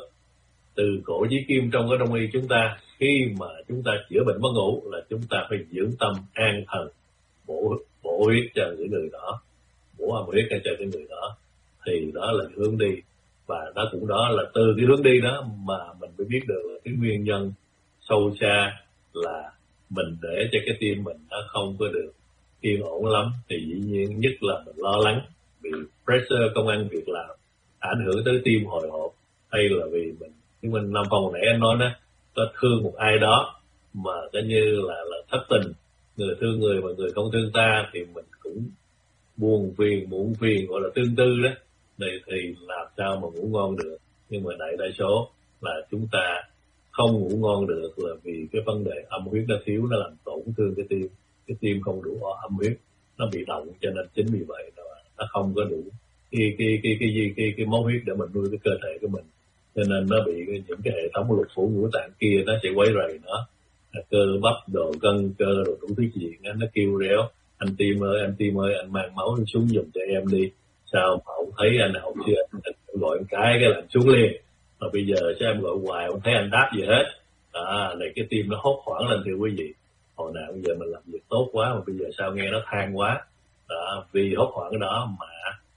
từ cổ chí kim trong cái đông y chúng ta, khi mà chúng ta chữa bệnh mất ngủ là chúng ta phải dưỡng tâm an thần, bổ bổ huyết cho những người đó, bổ âm huyết cho cái người đó, thì đó là hướng đi. Và đó cũng đó là từ cái hướng đi đó mà mình mới biết được là cái nguyên nhân sâu xa là mình để cho cái tim mình nó không có được yên ổn lắm, thì dĩ nhiên nhất là mình lo lắng bị pressure công ăn việc làm ảnh hưởng tới tim hồi hộp, hay là vì mình nhưng mình Nam Phong nãy anh nói đó, có thương một ai đó mà coi như là là thất tình, người thương người mà người không thương ta thì mình cũng buồn phiền muộn phiền, gọi là tương tư đó. Đây thì làm sao mà ngủ ngon được. Nhưng mà đại đa số là chúng ta không ngủ ngon được là vì cái vấn đề âm huyết nó thiếu, nó làm tổn thương cái tim, cái tim không đủ âm huyết, nó bị động, cho nên chính vì vậy nó, nó không có đủ cái cái cái cái cái cái, cái máu huyết để mình nuôi cái cơ thể của mình, cho nên nó bị những cái hệ thống lục phủ ngũ tạng kia nó sẽ quấy rầy nó, cơ bắp đồ gân cơ đồ đủ thứ gì nó kêu réo. Anh tim ơi, anh tim ơi, anh mang máu xuống giùm cho em đi. Sao mà ông thấy anh học chưa, anh gọi một cái cái làm xuống liền. Mà bây giờ sao em gọi hoài không thấy anh đáp gì hết. À, này cái tim nó hốt hoảng lên thưa quý vị. Hồi nào bây giờ mình làm việc tốt quá mà bây giờ sao nghe nó than quá. Đó, vì hốt hoảng cái đó mà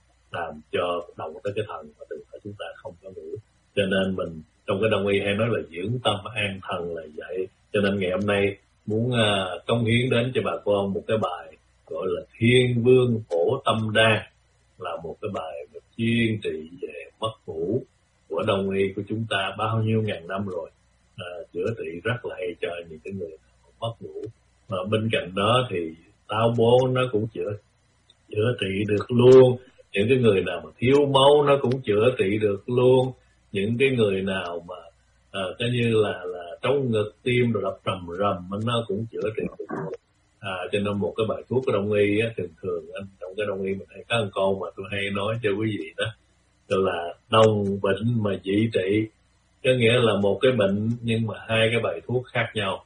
làm cho động tới cái thần mà từ chúng ta không có ngủ. Cho nên mình trong cái đông y hay nói là dưỡng tâm an thần là vậy. Cho nên ngày hôm nay muốn uh, cống hiến đến cho bà con một cái bài gọi là Thiên Vương Phổ Tâm Đan, là một cái bài chuyên trị về mất ngủ của đông y của chúng ta bao nhiêu ngàn năm rồi, à, chữa trị rất là hay cho những cái người mất ngủ. Mà bên cạnh đó thì táo bón nó cũng chữa chữa trị được luôn. Những cái người nào mà thiếu máu nó cũng chữa trị được luôn. Những cái người nào mà à, coi như là là trong ngực tim rồi đập rầm rầm nó cũng chữa trị được luôn. À, cho nên một cái bài thuốc của đông y á, thường thường anh trong cái đông y mình hay có một câu mà tôi hay nói cho quý vị đó, đó là đồng bệnh mà dị trị, có nghĩa là một cái bệnh nhưng mà hai cái bài thuốc khác nhau.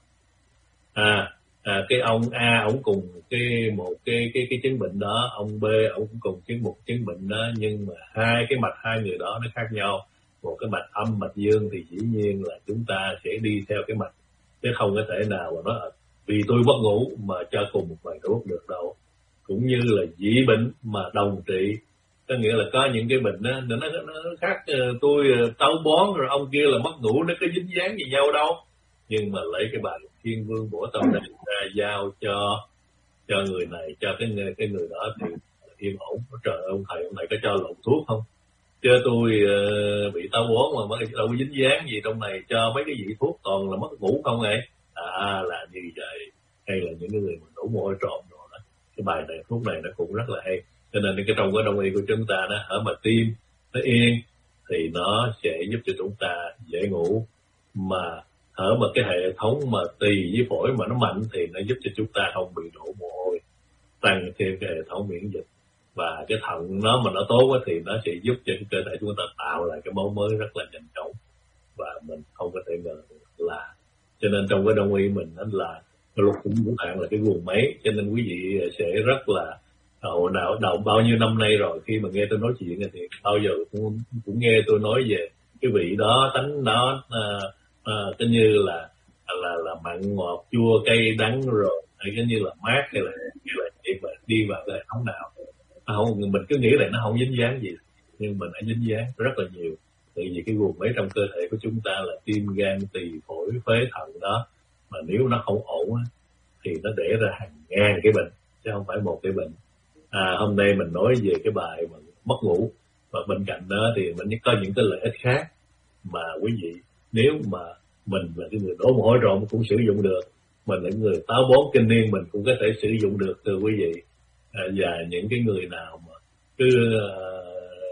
À, à cái ông A ổng cùng cái một cái cái cái chứng bệnh đó, ông B ổng cũng cùng chứng một chứng bệnh đó, nhưng mà hai cái mạch hai người đó nó khác nhau. Một cái mạch âm mạch dương thì dĩ nhiên là chúng ta sẽ đi theo cái mạch, chứ không có thể nào mà nói vì tôi mất ngủ mà cho cùng một bài thuốc được đâu. Cũng như là dị bệnh mà đồng trị, có nghĩa là có những cái bệnh đó, nó, nó, nó khác. Tôi táo bón rồi ông kia là mất ngủ, nó có dính dáng gì nhau đâu. Nhưng mà lấy cái bài Thiên Vương Bổ Tâm này ra giao cho cho người này, cho cái người, cái người đó thì yên ổn. Trời ơi, ông thầy ông thầy có cho lộn thuốc không? Chứ tôi uh, bị táo bón mà mới đâu có dính dáng gì trong này, cho mấy cái vị thuốc toàn là mất ngủ không vậy? À, là như vậy. Hay là những cái người mà đổ mồ hôi trộm rồi đó. Cái bài này, thuốc này nó cũng rất là hay. Cho nên cái trong cái đông y của chúng ta đó, ở mà tim nó yên thì nó sẽ giúp cho chúng ta dễ ngủ. Mà ở mà cái hệ thống mà tỳ với phổi mà nó mạnh thì nó giúp cho chúng ta không bị đổ mồ hôi, tăng thêm cái hệ thống miễn dịch. Và cái thận nó mà nó tốt thì nó sẽ giúp cho cái cơ thể chúng ta tạo lại cái máu mới rất là nhanh chóng, và mình không có thể ngờ là. Cho nên trong cái đông y mình đó là lục phủ ngũ tạng là cái guồng máy. Cho nên quý vị sẽ rất là hồi nào đầu bao nhiêu năm nay rồi, khi mà nghe tôi nói chuyện thì bao giờ cũng, cũng nghe tôi nói về cái vị đó, tánh đó, à, à, cái như là là là mặn ngọt chua cay đắng rồi, hay cái như là mát, hay là như là đi vào đi vào cái hệ thống nào. Không, mình cứ nghĩ là nó không dính dáng gì, nhưng mình đã dính dáng rất là nhiều. Tại vì cái guồng máy trong cơ thể của chúng ta là tim, gan, tỳ, phổi, phế, thận đó, mà nếu nó không ổn thì nó để ra hàng ngàn cái bệnh, chứ không phải một cái bệnh. À, hôm nay mình nói về cái bài mà mất ngủ, và bên cạnh đó thì mình có những cái lợi ích khác mà quý vị, nếu mà mình là cái người đổ mồ hôi trộm cũng sử dụng được, mình là người táo bón kinh niên mình cũng có thể sử dụng được, thưa quý vị. À, và những cái người nào mà cứ uh,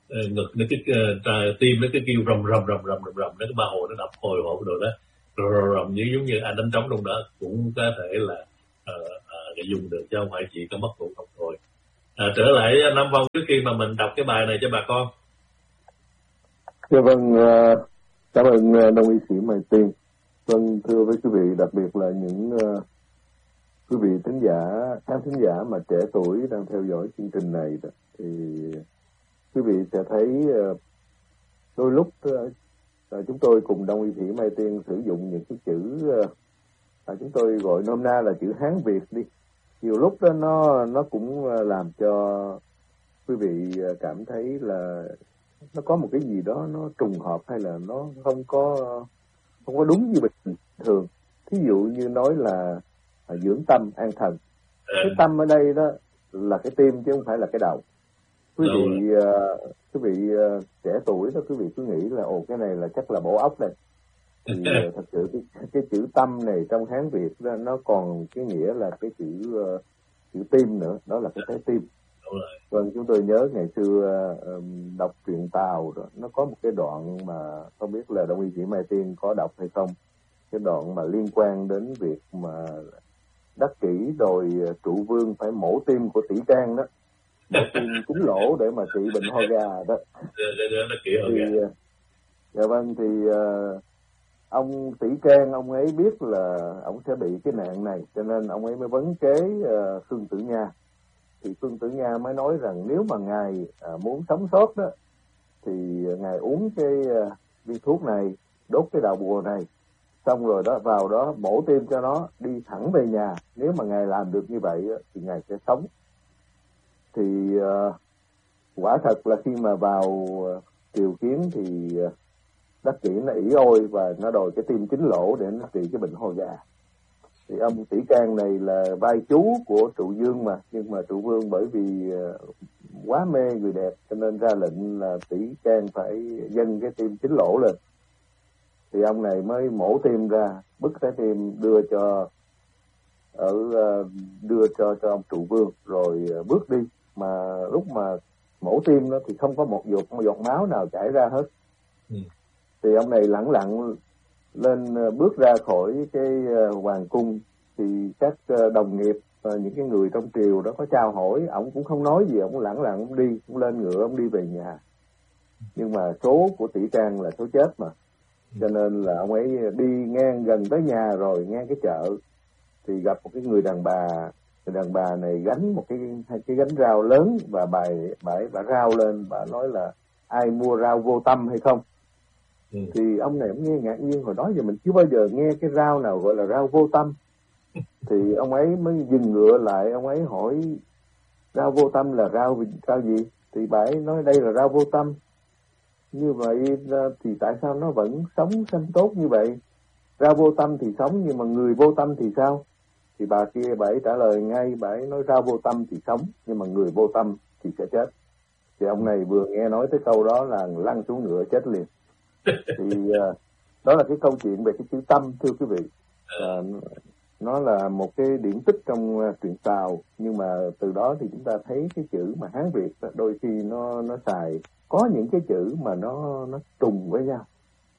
ngực nó cái uh, tim nó cái kêu rầm rầm rầm rầm rầm rầm, nó cái ba hồ nó đập hồi hộp rồi đó, rầm rầm như giống như anh đánh trống trong đó, cũng có thể là uh, uh, dùng được, chứ không phải chỉ có mất ngủ không thôi. À, trở lại Nam Phong, trước khi mà mình đọc cái bài này cho bà con. Dạ vâng, uh, cảm ơn uh, đồng y sĩ Mai Tiên. Vâng, thưa với quý vị, đặc biệt là những uh, quý vị thính giả, khán thính giả mà trẻ tuổi đang theo dõi chương trình này đó, thì quý vị sẽ thấy uh, đôi lúc uh, chúng tôi cùng đồng y sĩ Mai Tiên sử dụng những cái chữ uh, chúng tôi gọi nôm na là chữ Hán Việt đi. Nhiều lúc đó nó nó cũng làm cho quý vị cảm thấy là nó có một cái gì đó nó trùng hợp, hay là nó không có không có đúng như bình thường. Thí dụ như nói là dưỡng tâm an thần, cái tâm ở đây đó là cái tim chứ không phải là cái đầu. Quý vị uh, quý vị uh, trẻ tuổi đó, quý vị cứ nghĩ là ồ cái này là chắc là bộ óc này. Thì uh, thật sự cái, cái chữ tâm này trong Hán Việt đó, nó còn cái nghĩa là cái chữ uh, chữ tim nữa, đó là cái trái tim. Vâng, chúng tôi nhớ ngày xưa uh, đọc truyện Tào đó, nó có một cái đoạn mà không biết là đồng y sĩ Mai Tiên có đọc hay không, cái đoạn mà liên quan đến việc mà Đắc Kỷ đòi trụ vương phải mổ tim của Tỷ Can đó, mổ tim kính lỗ để mà trị bệnh ho gà đó. Thì dạ vâng, thì uh, ông Tỷ Can ông ấy biết là ông sẽ bị cái nạn này, cho nên ông ấy mới vấn kế uh, Khương Tử Nha. Thì Khương Tử Nha mới nói rằng nếu mà ngài uh, muốn sống sót đó, thì ngài uống cái uh, viên thuốc này, đốt cái đầu bùa này, xong rồi đó vào đó mổ tim cho nó, đi thẳng về nhà. Nếu mà ngài làm được như vậy uh, thì ngài sẽ sống. Thì uh, quả thật là khi mà vào uh, triều kiến thì uh, Đắc Kỷ nó ỷ ôi và nó đòi cái tim chính lỗ để nó trị cái bệnh ho gà. Thì ông Tỷ Can này là vai chú của Trụ Vương mà, nhưng mà Trụ Vương bởi vì uh, quá mê người đẹp cho nên ra lệnh là Tỷ Can phải dâng cái tim chính lỗ lên. Thì ông này mới mổ tim ra, bứt trái tim đưa cho ở uh, đưa cho cho ông Trụ Vương rồi uh, bước đi. Mà lúc mà mổ tim đó thì không có một giọt một giọt máu nào chảy ra hết. Ừ. Thì ông này lẳng lặng lên bước ra khỏi cái hoàng cung, thì các đồng nghiệp, những cái người trong triều đó có chào hỏi, ông cũng không nói gì, ông lẳng lặng ông đi, ông lên ngựa ông đi về nhà. Nhưng mà số của Tỷ Can là số chết mà, cho nên là ông ấy đi ngang gần tới nhà rồi, ngang cái chợ thì gặp một cái người đàn bà. Người đàn bà này gánh một cái hai cái gánh rau lớn, và bà bà bà rao lên, bà nói là ai mua rau vô tâm hay không. Ừ. Thì ông này ông nghe ngạc nhiên, hồi đó giờ mình chưa bao giờ nghe cái rau nào gọi là rau vô tâm. Thì ông ấy mới dừng ngựa lại, ông ấy hỏi rau vô tâm là rau rau gì? Thì bà ấy nói đây là rau vô tâm. Như vậy thì tại sao nó vẫn sống xanh tốt như vậy? Rau vô tâm thì sống, nhưng mà người vô tâm thì sao? Thì bà kia bà ấy trả lời ngay, bà ấy nói rau vô tâm thì sống, nhưng mà người vô tâm thì sẽ chết. Thì ông này vừa nghe nói tới câu đó là lăn xuống ngựa chết liền. Thì uh, đó là cái câu chuyện về cái chữ tâm, thưa quý vị. Uh, nó là một cái điển tích trong uh, truyện Tào, nhưng mà từ đó thì chúng ta thấy cái chữ mà Hán Việt đôi khi nó nó xài có những cái chữ mà nó nó trùng với nhau,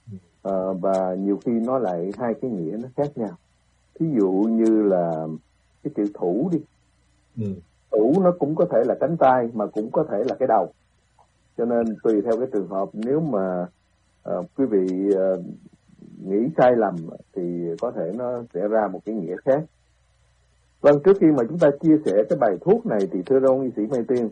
uh, và nhiều khi nó lại hai cái nghĩa nó khác nhau. Ví dụ như là cái chữ thủ đi, ừ. Thủ nó cũng có thể là cánh tay mà cũng có thể là cái đầu, cho nên tùy theo cái trường hợp, nếu mà uh, quý vị uh, nghĩ sai lầm thì có thể nó sẽ ra một cái nghĩa khác. Vâng, trước khi mà chúng ta chia sẻ cái bài thuốc này thì thưa ông y sĩ Mai Tiên,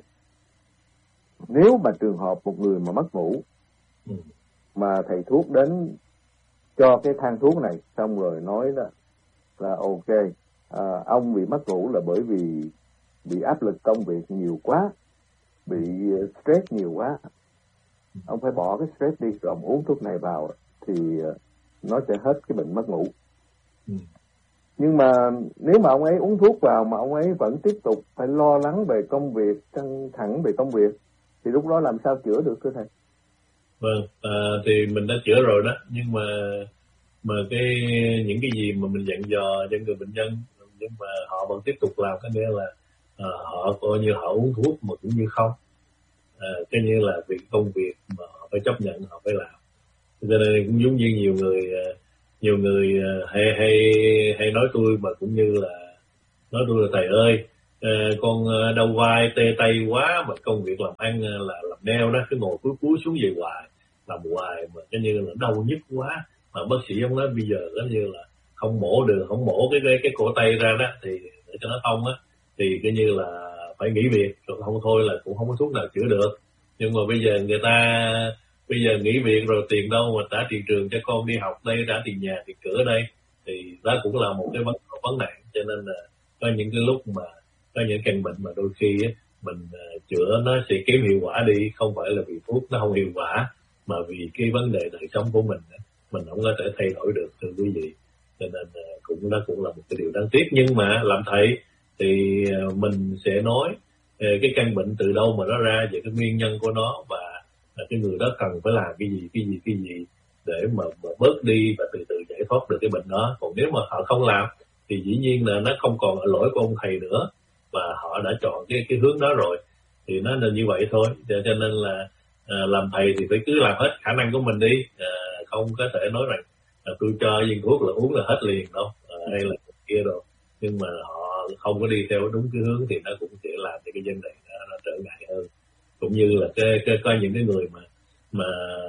nếu mà trường hợp một người mà mất ngủ, ừ. mà thầy thuốc đến cho cái thang thuốc này xong rồi nói đó là ok, à, ông bị mất ngủ là bởi vì bị áp lực công việc nhiều quá, bị stress nhiều quá, ông phải bỏ cái stress đi rồi ông uống thuốc này vào thì nó sẽ hết cái bệnh mất ngủ. Ừ. Nhưng mà nếu mà ông ấy uống thuốc vào mà ông ấy vẫn tiếp tục phải lo lắng về công việc, căng thẳng về công việc, thì lúc đó làm sao chữa được thưa thầy? Vâng, à, thì mình đã chữa rồi đó, nhưng mà mà cái những cái gì mà mình dặn dò cho người bệnh nhân, nhưng mà họ vẫn tiếp tục làm, cái nghĩa là à, họ coi như họ uống thuốc mà cũng như không. à, cái như là việc công việc mà họ phải chấp nhận, họ phải làm. Cho nên cũng giống như nhiều người nhiều người hay hay hay nói tôi, mà cũng như là nói tôi là thầy ơi, con đau vai tê tay quá, mà công việc làm ăn là làm nail đó, cứ ngồi cúi cúi xuống về hoài, làm hoài mà cái như là đau nhức quá, mà bác sĩ ông nói bây giờ có như là không mổ được, không mổ cái cái, cái cổ tay ra đó thì để cho nó thông á, thì cái như là phải nghỉ việc, rồi không thôi là cũng không có thuốc nào chữa được. Nhưng mà bây giờ người ta bây giờ nghỉ việc rồi tiền đâu mà trả tiền trường cho con đi học đây, trả tiền nhà tiền cửa đây, thì đó cũng là một cái vấn vấn nạn. Cho nên là có những cái lúc mà có những căn bệnh mà đôi khi á, mình uh, chữa nó sẽ kém hiệu quả đi, không phải là vì thuốc nó không hiệu quả, mà vì cái vấn đề đời sống của mình mình không có thể thay đổi được, thưa quý vị. Cho nên uh, cũng đó cũng là một cái điều đáng tiếc. Nhưng mà làm thầy thì uh, mình sẽ nói uh, cái căn bệnh từ đâu mà nó ra, về cái nguyên nhân của nó, và uh, cái người đó cần phải làm cái gì cái gì cái gì để mà, mà bớt đi và từ từ giải thoát được cái bệnh đó. Còn nếu mà họ không làm thì dĩ nhiên là nó không còn ở lỗi của ông thầy nữa, và họ đã chọn cái cái hướng đó rồi, thì nó là như vậy thôi. Cho, cho nên là à, làm thầy thì phải cứ làm hết khả năng của mình đi, à, không có thể nói rằng à, tôi cho viên thuốc là uống là hết liền đâu, à, hay là kia đâu. Nhưng mà họ không có đi theo đúng cái hướng thì nó cũng sẽ làm cho cái vấn đề nó, nó trở ngại hơn. Cũng như là cái, cái coi những cái người mà mà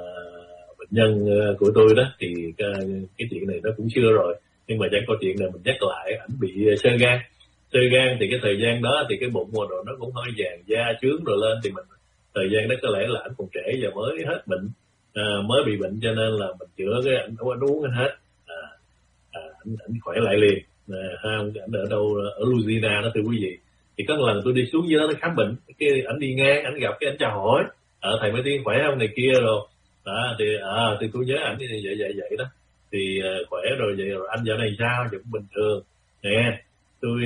bệnh nhân của tôi đó, thì cái, cái chuyện này nó cũng chưa rồi, nhưng mà chẳng có chuyện này mình nhắc lại, ảnh bị xơ gan. Xơ gan thì cái thời gian đó thì cái bụng mùa đồ nó cũng hơi vàng da trướng rồi lên, thì mình thời gian đó có lẽ là ảnh còn trẻ và mới hết bệnh, à, mới bị bệnh, cho nên là mình chữa cái ảnh không uống hết, à, à, ảnh, ảnh khỏe lại liền. À, ảnh ở đâu ở Louisiana đó, thưa quý vị. Thì có một lần tôi đi xuống dưới đó khám bệnh, cái ảnh đi ngang, ảnh gặp cái ảnh chào hỏi, à, thầy Mai Tiên khỏe không này kia rồi, à, thì à, thì tôi nhớ ảnh thì vậy vậy vậy đó. Thì uh, khỏe rồi vậy rồi anh dạo này sao? Vẫn bình thường nè. Tôi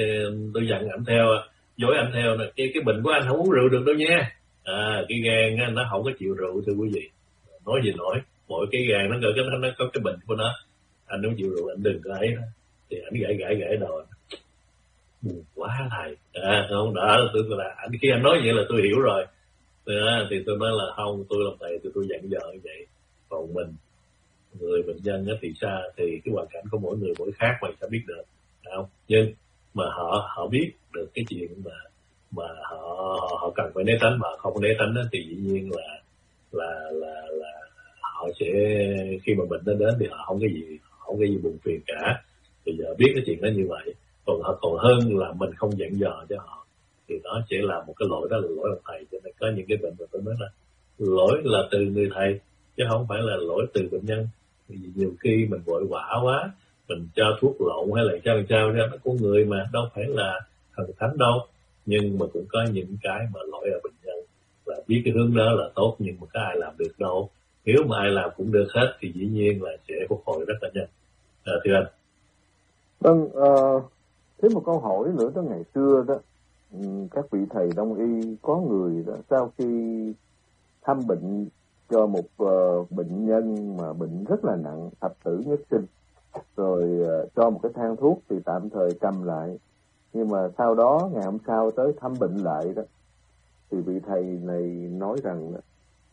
tôi dặn ảnh theo, dối ảnh theo nè, cái cái bệnh của anh không uống rượu được đâu nha. À, cái gan nó không có chịu rượu, thưa quý vị. Nói gì nổi, mỗi cái gan nó có cái nó có cái bệnh của nó. Anh không chịu rượu anh đừng có ấy đó. Thì ảnh gãi gãi gãi đầu, buồn quá thầy. À, không đỡ, tôi là ảnh khi anh nói vậy là tôi hiểu rồi. Thì, thì tôi nói là không, tôi làm thầy thì tôi dặn dò như vậy. Còn mình người bệnh nhân thì sao, thì cái hoàn cảnh của mỗi người mỗi khác, mình sẽ biết được, không? Nhưng mà họ họ biết được cái chuyện mà mà họ họ cần phải né tránh, mà không né tránh thì dĩ nhiên là là là là họ sẽ khi mà bệnh nó đến thì họ không cái gì không cái gì buồn phiền cả. Bây giờ biết cái chuyện đó như vậy, còn họ còn hơn là mình không dặn dò cho họ, thì nó sẽ là một cái lỗi, đó là lỗi của thầy. Cho nên có những cái bệnh mà tôi nói là lỗi là từ người thầy chứ không phải là lỗi từ bệnh nhân. Vì nhiều khi mình vội vã quá, mình cho thuốc lộn hay là cho sao ra, nó con người mà đâu phải là thần thánh đâu. Nhưng mà cũng có những cái mà lỗi ở bệnh nhân, là biết cái hướng đó là tốt, nhưng mà có ai làm được đâu. Nếu mà ai làm cũng được hết thì dĩ nhiên là sẽ phục hồi rất là nhanh. À, thưa anh. Vâng, uh, thêm một câu hỏi nữa đó. Ngày xưa đó, các vị thầy đông y có người đó, sau khi thăm bệnh cho một uh, bệnh nhân mà bệnh rất là nặng, thập tử nhất sinh, rồi uh, cho một cái thang thuốc thì tạm thời cầm lại. Nhưng mà sau đó ngày hôm sau tới thăm bệnh lại đó, thì vị thầy này nói rằng đó,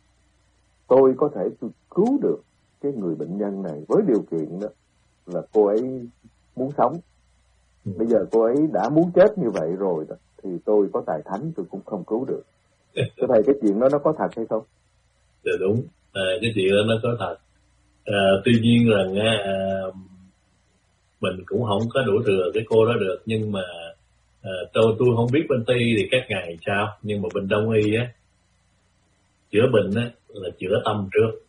tôi có thể tôi cứu được cái người bệnh nhân này với điều kiện đó là cô ấy muốn sống. Bây giờ cô ấy đã muốn chết như vậy rồi đó, thì tôi có tài thánh tôi cũng không cứu được. Thế thầy, cái chuyện đó nó có thật hay không? Dạ đúng, à, cái chuyện đó nó có thật. À, tuy nhiên rằng à, mình cũng không có đủ thừa cái cô đó được. Nhưng mà à, tôi tôi không biết bên Tây thì các ngài sao, nhưng mà bên Đông y á, chữa bệnh á là chữa tâm trước.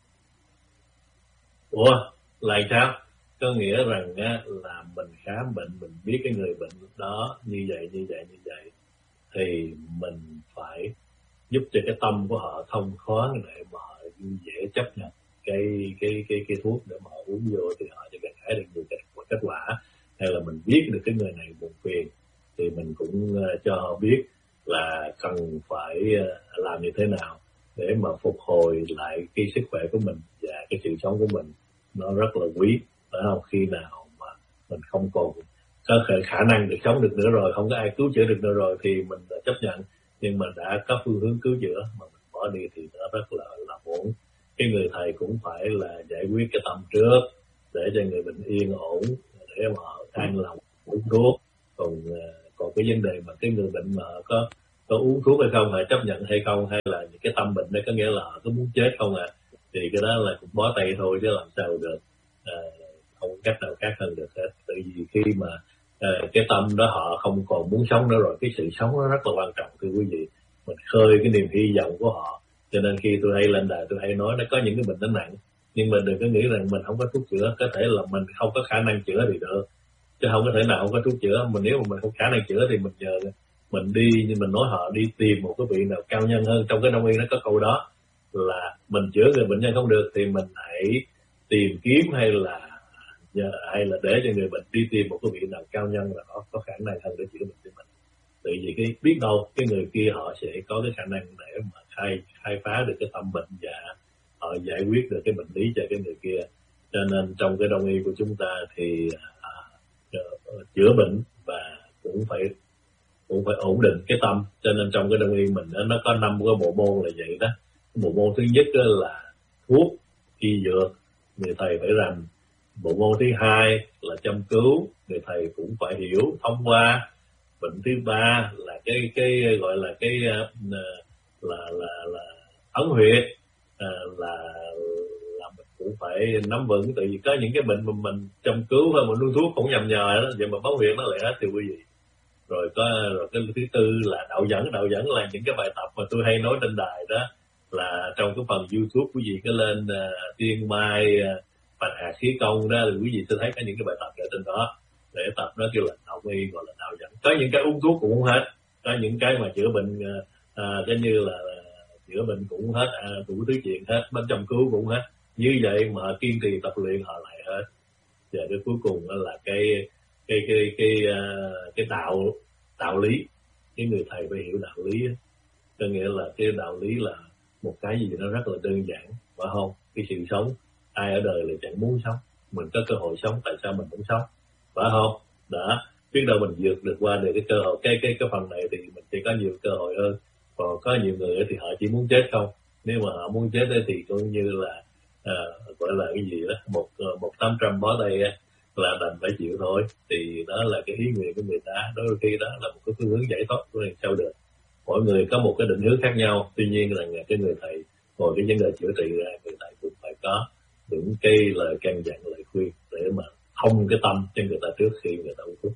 Ủa là sao? Có nghĩa rằng á, là mình khám bệnh, mình biết cái người bệnh đó như vậy như vậy như vậy, thì mình phải giúp cho cái tâm của họ thông thoáng để mà họ dễ chấp nhận cái cái cái cái thuốc để mà họ uống vô, thì họ sẽ gặt hái được nhiều kết, kết quả. Hay là mình biết được cái người này buồn phiền thì mình cũng uh, cho họ biết là cần phải uh, làm như thế nào để mà phục hồi lại cái sức khỏe của mình và cái sự sống của mình. Nó rất là quý, phải không? Khi nào mà mình không còn có khả năng được sống được nữa rồi, không có ai cứu chữa được nữa rồi, thì mình đã chấp nhận, nhưng mà đã có phương hướng cứu chữa mà mình bỏ đi thì nó rất là là muộn. Cái người thầy cũng phải là giải quyết cái tâm trước để cho người bệnh yên ổn, để mà họ an lòng uống thuốc. Còn còn cái vấn đề mà cái người bệnh mà có có uống thuốc hay không, hay chấp nhận hay không, hay là những cái tâm bệnh đấy có nghĩa là họ cứ muốn chết không à, thì cái đó là cũng bó tay thôi chứ làm sao được, à, không cách nào khác hơn được hết. Tại vì khi mà à, cái tâm đó họ không còn muốn sống nữa rồi, cái sự sống nó rất là quan trọng thưa quý vị. Mình khơi cái niềm hy vọng của họ. Cho nên khi tôi hay lên đài tôi hay nói nó có những cái bệnh nó nặng, nhưng mà đừng có nghĩ rằng mình không có thuốc chữa. Có thể là mình không có khả năng chữa thì được, chứ không có thể nào không có thuốc chữa. Mình nếu mà mình không khả năng chữa thì mình nhờ mình đi, nhưng mình nói họ đi tìm một cái vị nào cao nhân hơn. Trong cái Đông y nó có câu đó là mình chữa người bệnh nhân không được thì mình hãy tìm kiếm hay là hay là để cho người bệnh đi tìm một cái vị nào cao nhân là có, có khả năng hơn để chữa bệnh cho mình. Tại vì cái biết đâu cái người kia họ sẽ có cái khả năng để mà khai khai phá được cái tâm bệnh và họ giải quyết được cái bệnh lý cho cái người kia. Cho nên trong cái Đông y của chúng ta thì à, chữa bệnh và cũng phải cũng phải ổn định cái tâm. Cho nên trong cái Đông y mình nó có năm cái bộ môn là vậy đó. Bộ môn thứ nhất là thuốc y dược, người thầy phải rành. Bộ môn thứ hai là châm cứu, người thầy cũng phải hiểu thông qua. Bệnh thứ ba là cái cái gọi là cái uh, là là là ấn huyệt, uh, là là mình cũng phải nắm vững. Tại vì có những cái bệnh mà mình châm cứu hay mình nuôi thuốc cũng nhầm nhờ đó, vậy mà báo huyệt nó lại hết thì quý vị. Rồi có rồi cái thứ tư là đạo dẫn. Đạo dẫn là những cái bài tập mà tôi hay nói trên đài đó, là trong cái phần YouTube quý vị có lên uh, Tiên Mai uh, Bạch Hạt Khí Công đó, thì quý vị sẽ thấy có những cái bài tập ở trên đó để tập. Nó kêu là đạo y, gọi là đạo dẫn. Có những cái uống thuốc cũng không hết, có những cái mà chữa bệnh à, cái như là, là chữa bệnh cũng hết, à, đủ thứ chuyện hết, bên châm cứu cũng hết. Như vậy mà kiên trì tập luyện họ lại hết. Và cái cuối cùng đó là cái cái cái cái cái, cái đạo đạo lý. Cái người thầy phải hiểu đạo lý đó. Có nghĩa là cái đạo lý là một cái gì nó rất là đơn giản, phải không? Cái sự sống, ai ở đời là chẳng muốn sống, mình có cơ hội sống, tại sao mình muốn sống, phải không? Đó, biết đâu mình vượt được qua được cái cơ hội, cái cái cái phần này thì mình sẽ có nhiều cơ hội hơn. Còn có nhiều người thì họ chỉ muốn chết không. Nếu mà họ muốn chết thì coi như là à, gọi là cái gì đó, một một tám trăm bó tay là đành phải chịu thôi. Thì đó là cái ý nguyện của người ta. Đôi khi đó là một cái phương hướng giải thoát của người sao được. Mỗi người có một cái định hướng khác nhau. Tuy nhiên là cái người thầy ngồi cái vấn đề chữa trị ra, người thầy cũng phải có những cái lời căn dặn, lời khuyên để mà thông cái tâm cho người ta trước khi người ta uống thuốc.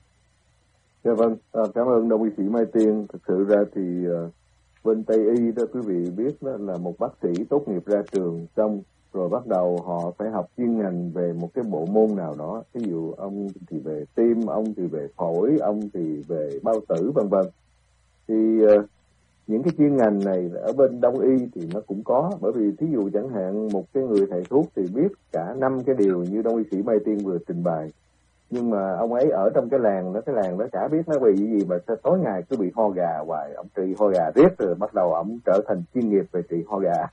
Dạ vâng, à, cảm ơn đồng y sĩ Mai Tiên. Thực sự ra thì uh, bên Tây y đó quý vị biết đó là một bác sĩ tốt nghiệp ra trường xong rồi bắt đầu họ phải học chuyên ngành về một cái bộ môn nào đó. Ví dụ ông thì về tim, ông thì về phổi, ông thì về bao tử vân vân. Thì uh, những cái chuyên ngành này ở bên Đông y thì nó cũng có, bởi vì thí dụ chẳng hạn một cái người thầy thuốc thì biết cả năm cái điều như đồng y sĩ Mai Tiên vừa trình bày, nhưng mà ông ấy ở trong cái làng đó, cái làng đó chả biết nó bị gì mà tối ngày cứ bị ho gà hoài, ông trị ho gà riết rồi bắt đầu ông trở thành chuyên nghiệp về trị ho gà.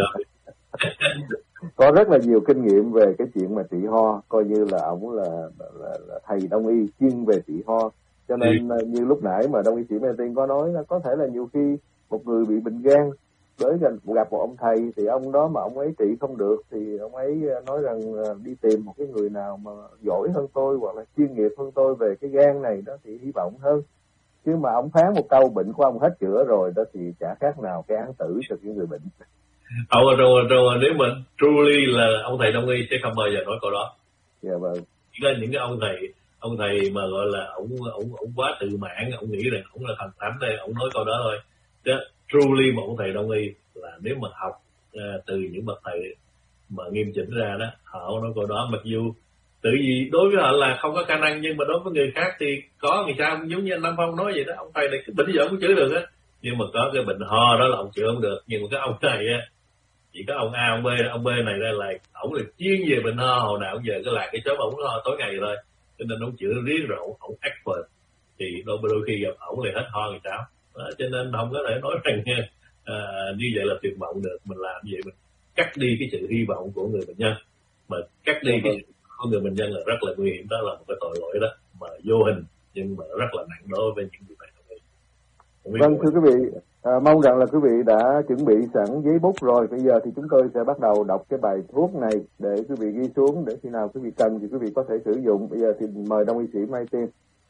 Có rất là nhiều kinh nghiệm về cái chuyện mà trị ho, coi như là ông là, là, là thầy Đông y chuyên về trị ho. Cho nên ừ. như lúc nãy mà đồng y sĩ Mai Tiên có nói là có thể là nhiều khi một người bị bệnh gan tới gần gặp một ông thầy thì ông đó mà ông ấy trị không được thì ông ấy nói rằng đi tìm một cái người nào mà giỏi hơn tôi hoặc là chuyên nghiệp hơn tôi về cái gan này đó thì hy vọng hơn. Chứ mà ông phán một câu bệnh của ông hết chữa rồi đó thì chả khác nào cái án tử cho những người bệnh. Rồi, rồi, rồi nếu mà truly là ông thầy Đông y sẽ không bao giờ nói câu đó. Dạ yeah, vâng. Chỉ có những cái ông thầy ông thầy mà gọi là ông ông ông quá tự mãn, ông nghĩ rằng ông là thần thánh đây, ông nói câu đó thôi. Chứ truly một ông thầy Đông y là nếu mà học uh, từ những bậc thầy mà nghiêm chỉnh ra đó, họ nói câu đó, mặc dù tự vì đối với họ là không có khả năng, nhưng mà đối với người khác thì có. Người ta giống như anh Nam Phong nói vậy đó, ông thầy này cái bệnh giờ cũng chữa được á, nhưng mà có cái bệnh ho đó là ông chữa không được. Nhưng mà cái ông này á, chỉ có ông A, ông B, ông B này ra là ổng là chuyên về bệnh ho, hồi nào giờ cái là cái chớp ổng ho tối ngày thôi, cho nên ông chữa riết rồi ổng ổng expert, thì đôi đôi khi gặp ổng lại hết ho người sao. Đó, cho nên không có thể nói rằng à, như vậy là tuyệt vọng được. Mình làm vậy mình cắt đi cái sự hy vọng của người bệnh nhân, mà cắt đi cái sự của người bệnh nhân là rất là nguy hiểm. Đó là một cái tội lỗi đó mà vô hình nhưng mà rất là nặng đối với những người bệnh. Vâng, thưa quý vị, À, mong rằng là quý vị đã chuẩn bị sẵn giấy bút rồi. Bây giờ thì chúng tôi sẽ bắt đầu đọc cái bài thuốc này để quý vị ghi xuống, để khi nào quý vị cần thì quý vị có thể sử dụng. Bây giờ thì mời Đông y sĩ Mai Tiên.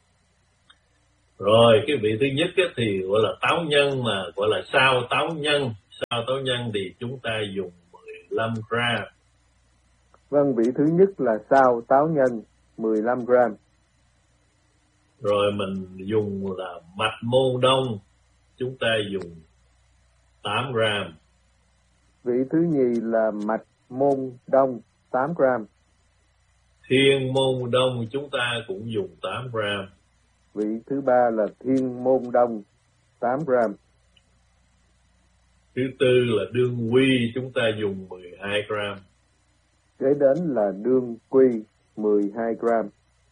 Rồi, cái vị thứ nhất ấy, thì gọi là táo nhân, mà gọi là sao táo nhân. Sao táo nhân thì chúng ta dùng mười lăm gram. Vâng, vị thứ nhất là sao táo nhân mười lăm gram. Rồi mình dùng là mạch môn đông, chúng ta dùng tám gram. Vị thứ nhì là mạch môn đông tám gram. Thiên môn đông chúng ta cũng dùng tám gram. Vị thứ ba là thiên môn đông tám gram. Thứ tư là đương quy, chúng ta dùng mười hai gram. Kế đến là đương quy mười hai gram.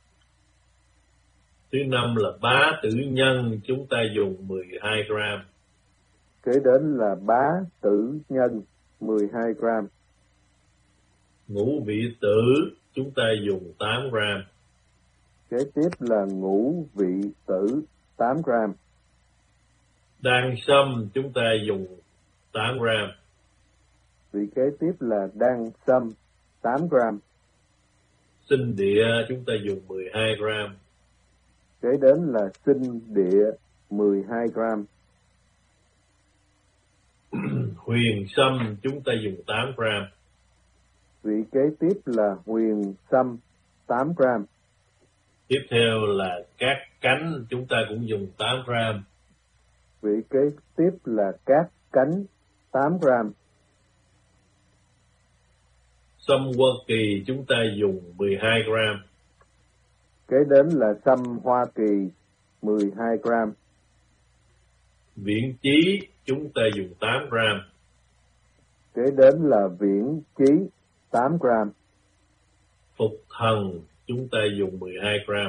Thứ năm là bá tử nhân, chúng ta dùng mười hai gram. Kế đến là bá tử nhân mười hai gram. Ngũ vị tử, chúng ta dùng tám gram. Kế tiếp là ngũ vị tử tám gram. Đan sâm, chúng ta dùng tám gram. Vị kế tiếp là đan sâm tám gram. Sinh địa, chúng ta dùng mười hai gram. Kế đến là sinh địa mười hai gram. Huyền sâm, chúng ta dùng tám gram. Vị kế tiếp là huyền sâm tám gram. Tiếp theo là cát cánh, chúng ta cũng dùng tám gram. Vị kế tiếp là cát cánh tám gram. Sâm Hoa Kỳ, chúng ta dùng mười hai gram. Kế đến là sâm Hoa Kỳ mười hai gram. Viễn chí, chúng ta dùng tám gram. Kế đến là viễn chí tám gram. Phục thần, chúng ta dùng mười hai gram.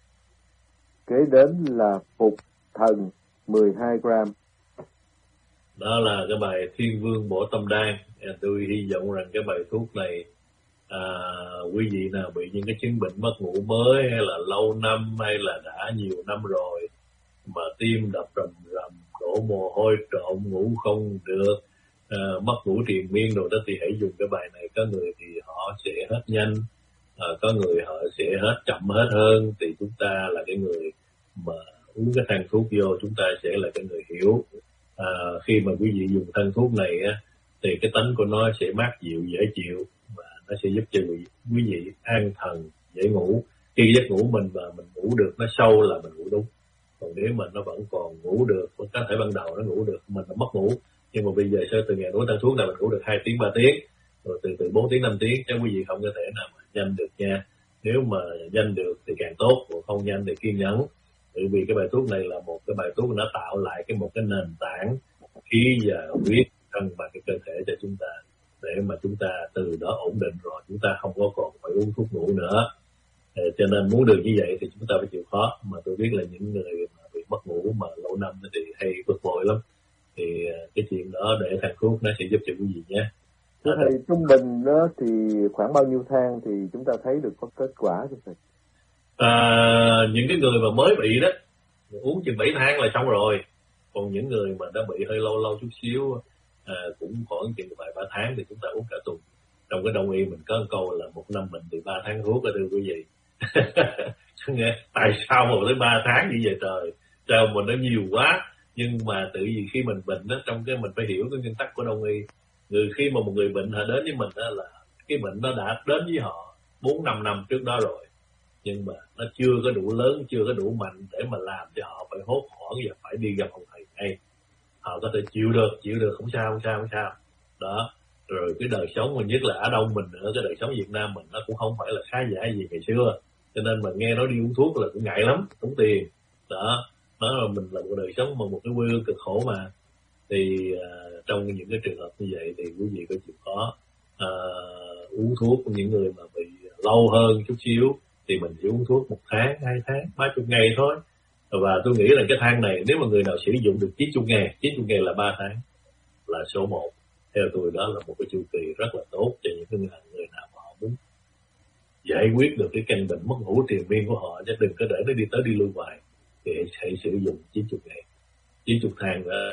Kế đến là phục thần mười hai gram. Đó là cái bài Thiên Vương Bổ Tâm Đan. Tôi hy vọng rằng cái bài thuốc này à, quý vị nào bị những cái chứng bệnh mất ngủ mới, hay là lâu năm, hay là đã nhiều năm rồi mà tim đập rầm rầm, đổ mồ hôi trộn, ngủ không được, à, mất ngủ triền miên rồi đó, thì hãy dùng cái bài này. Có người thì họ sẽ hết nhanh, à, có người họ sẽ hết chậm hết hơn. Thì chúng ta là cái người mà uống cái thang thuốc vô, chúng ta sẽ là cái người hiểu. À, khi mà quý vị dùng thang thuốc này á, thì cái tánh của nó sẽ mát dịu, dễ chịu, và nó sẽ giúp cho quý vị an thần, dễ ngủ. Khi giấc ngủ mình và mình ngủ được nó sâu là mình ngủ đúng. Còn nếu mà nó vẫn còn ngủ được, có thể ban đầu nó ngủ được, mình nó mất ngủ, nhưng mà bây giờ sau từ ngày uống thang thuốc là mình ngủ được hai tiếng, ba tiếng, rồi từ từ bốn tiếng, năm tiếng, chứ quý vị không có thể nào mà nhanh được nha. Nếu mà nhanh được thì càng tốt, còn không nhanh thì kiên nhẫn. Bởi vì cái bài thuốc này là một cái bài thuốc nó tạo lại cái một cái nền tảng khí và huyết cân bằng cái cơ thể cho chúng ta, để mà chúng ta từ đó ổn định rồi, chúng ta không có còn phải uống thuốc ngủ nữa. Ờ, cho nên muốn được như vậy thì chúng ta phải chịu khó. Mà tôi biết là những người mà bị mất ngủ mà lâu năm thì hay bực bội lắm, thì cái chuyện đó để thang thuốc nó sẽ giúp cho quý vị nhé. Thưa thầy, trung bình đó thì khoảng bao nhiêu thang thì chúng ta thấy được có kết quả thưa thầy? À, những cái người mà mới bị đó uống chừng bảy tháng là xong rồi. Còn những người mà đã bị hơi lâu lâu chút xíu, à, cũng khoảng chừng vài ba tháng thì chúng ta uống cả tuần. Trong cái đông y mình có một câu là một năm mình từ ba tháng thuốc đó thưa quý vị. Nghe tại sao mà tới ba tháng như vậy trời? Sao mà nó nhiều quá? Nhưng mà tự vì khi mình bệnh đó, trong cái mình phải hiểu cái nguyên tắc của đông y. Người khi mà một người bệnh họ đến với mình đó là cái bệnh nó đã đến với họ bốn năm năm trước đó rồi, nhưng mà nó chưa có đủ lớn, chưa có đủ mạnh để mà làm cho họ phải hốt hoảng và phải đi gặp ông thầy ngay. Họ có thể chịu được, chịu được, không sao, không sao, không sao. Đó, rồi cái đời sống mà nhất là ở Đông mình nữa, cái đời sống Việt Nam mình nó cũng không phải là khá giả gì ngày xưa. Cho nên mà nghe nói đi uống thuốc là cũng ngại lắm, tốn tiền. Đó, nói là mình là một đời sống mà một cái quê hương cực khổ mà. Thì uh, trong những cái trường hợp như vậy thì quý vị có chịu khó uh, uống thuốc của những người mà bị lâu hơn chút xíu thì mình chỉ uống thuốc một tháng, hai tháng, ba chục ngày thôi. Và tôi nghĩ là cái thang này nếu mà người nào sử dụng được chín mươi ngày, chín mươi ngày là ba tháng là số một. Theo tôi đó là một cái chu kỳ rất là tốt cho những cái người nào mà họ muốn giải quyết được cái căn bệnh mất ngủ triền miên của họ, chứ đừng có để nó đi tới đi lui hoài. Thì hãy sử dụng chín mươi ngày, chín mươi thang đó.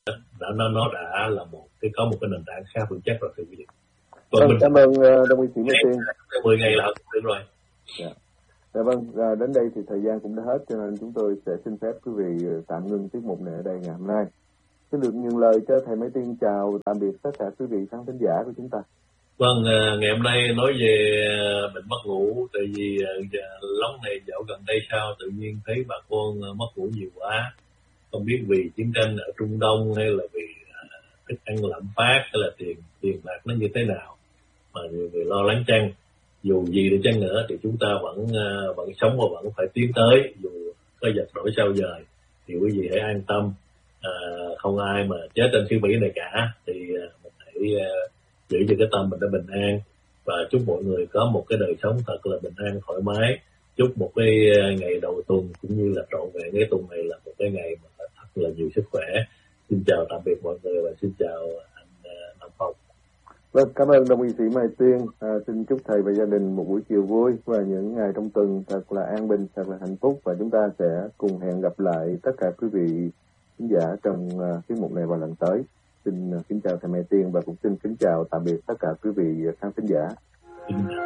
đã nó nó đã là một cái có một cái nền tảng khá vững chắc rồi thưa quý vị. Vâng, mình cảm ơn uh, Đông Y sĩ Mai Tiên. mười ngày là được rồi. Dạ. Dạ vâng, à, đến đây thì thời gian cũng đã hết, cho nên chúng tôi sẽ xin phép quý vị tạm ngưng tiết mục này ở đây ngày hôm nay. Xin được nhường lời cho thầy Mai Tiên chào tạm biệt tất cả quý vị khán thính giả của chúng ta. Vâng, ngày hôm nay nói về bệnh mất ngủ, tại vì lúc này dạo gần đây sao tự nhiên thấy bà con mất ngủ nhiều quá, không biết vì chiến tranh ở Trung Đông hay là vì thức ăn lạm phát hay là tiền tiền bạc nó như thế nào mà nhiều người lo lắng chăng. Dù gì đi chăng nữa thì chúng ta vẫn vẫn sống và vẫn phải tiến tới, dù có giật đổi sao dời thì quý vị hãy an tâm, à, không ai mà chết trên xứ Mỹ này cả, thì mình hãy giữ cho cái tâm mình nó bình an và chúc mọi người có một cái đời sống thật là bình an thoải mái. Chúc một cái ngày đầu tuần cũng như là trọn vẹn cái tuần này là một cái ngày mà thật là nhiều sức khỏe. Xin chào tạm biệt mọi người và xin chào anh Nam Phong. Vâng, cảm ơn Đông Y sĩ Mai Tiên. À, xin chúc thầy và gia đình một buổi chiều vui và những ngày trong tuần thật là an bình, thật là hạnh phúc, và chúng ta sẽ cùng hẹn gặp lại tất cả quý vị khán giả trong uh, tiết mục này vào lần tới. Xin uh, kính chào thầy Mai Tiên và cũng xin kính chào tạm biệt tất cả quý vị khán thính giả.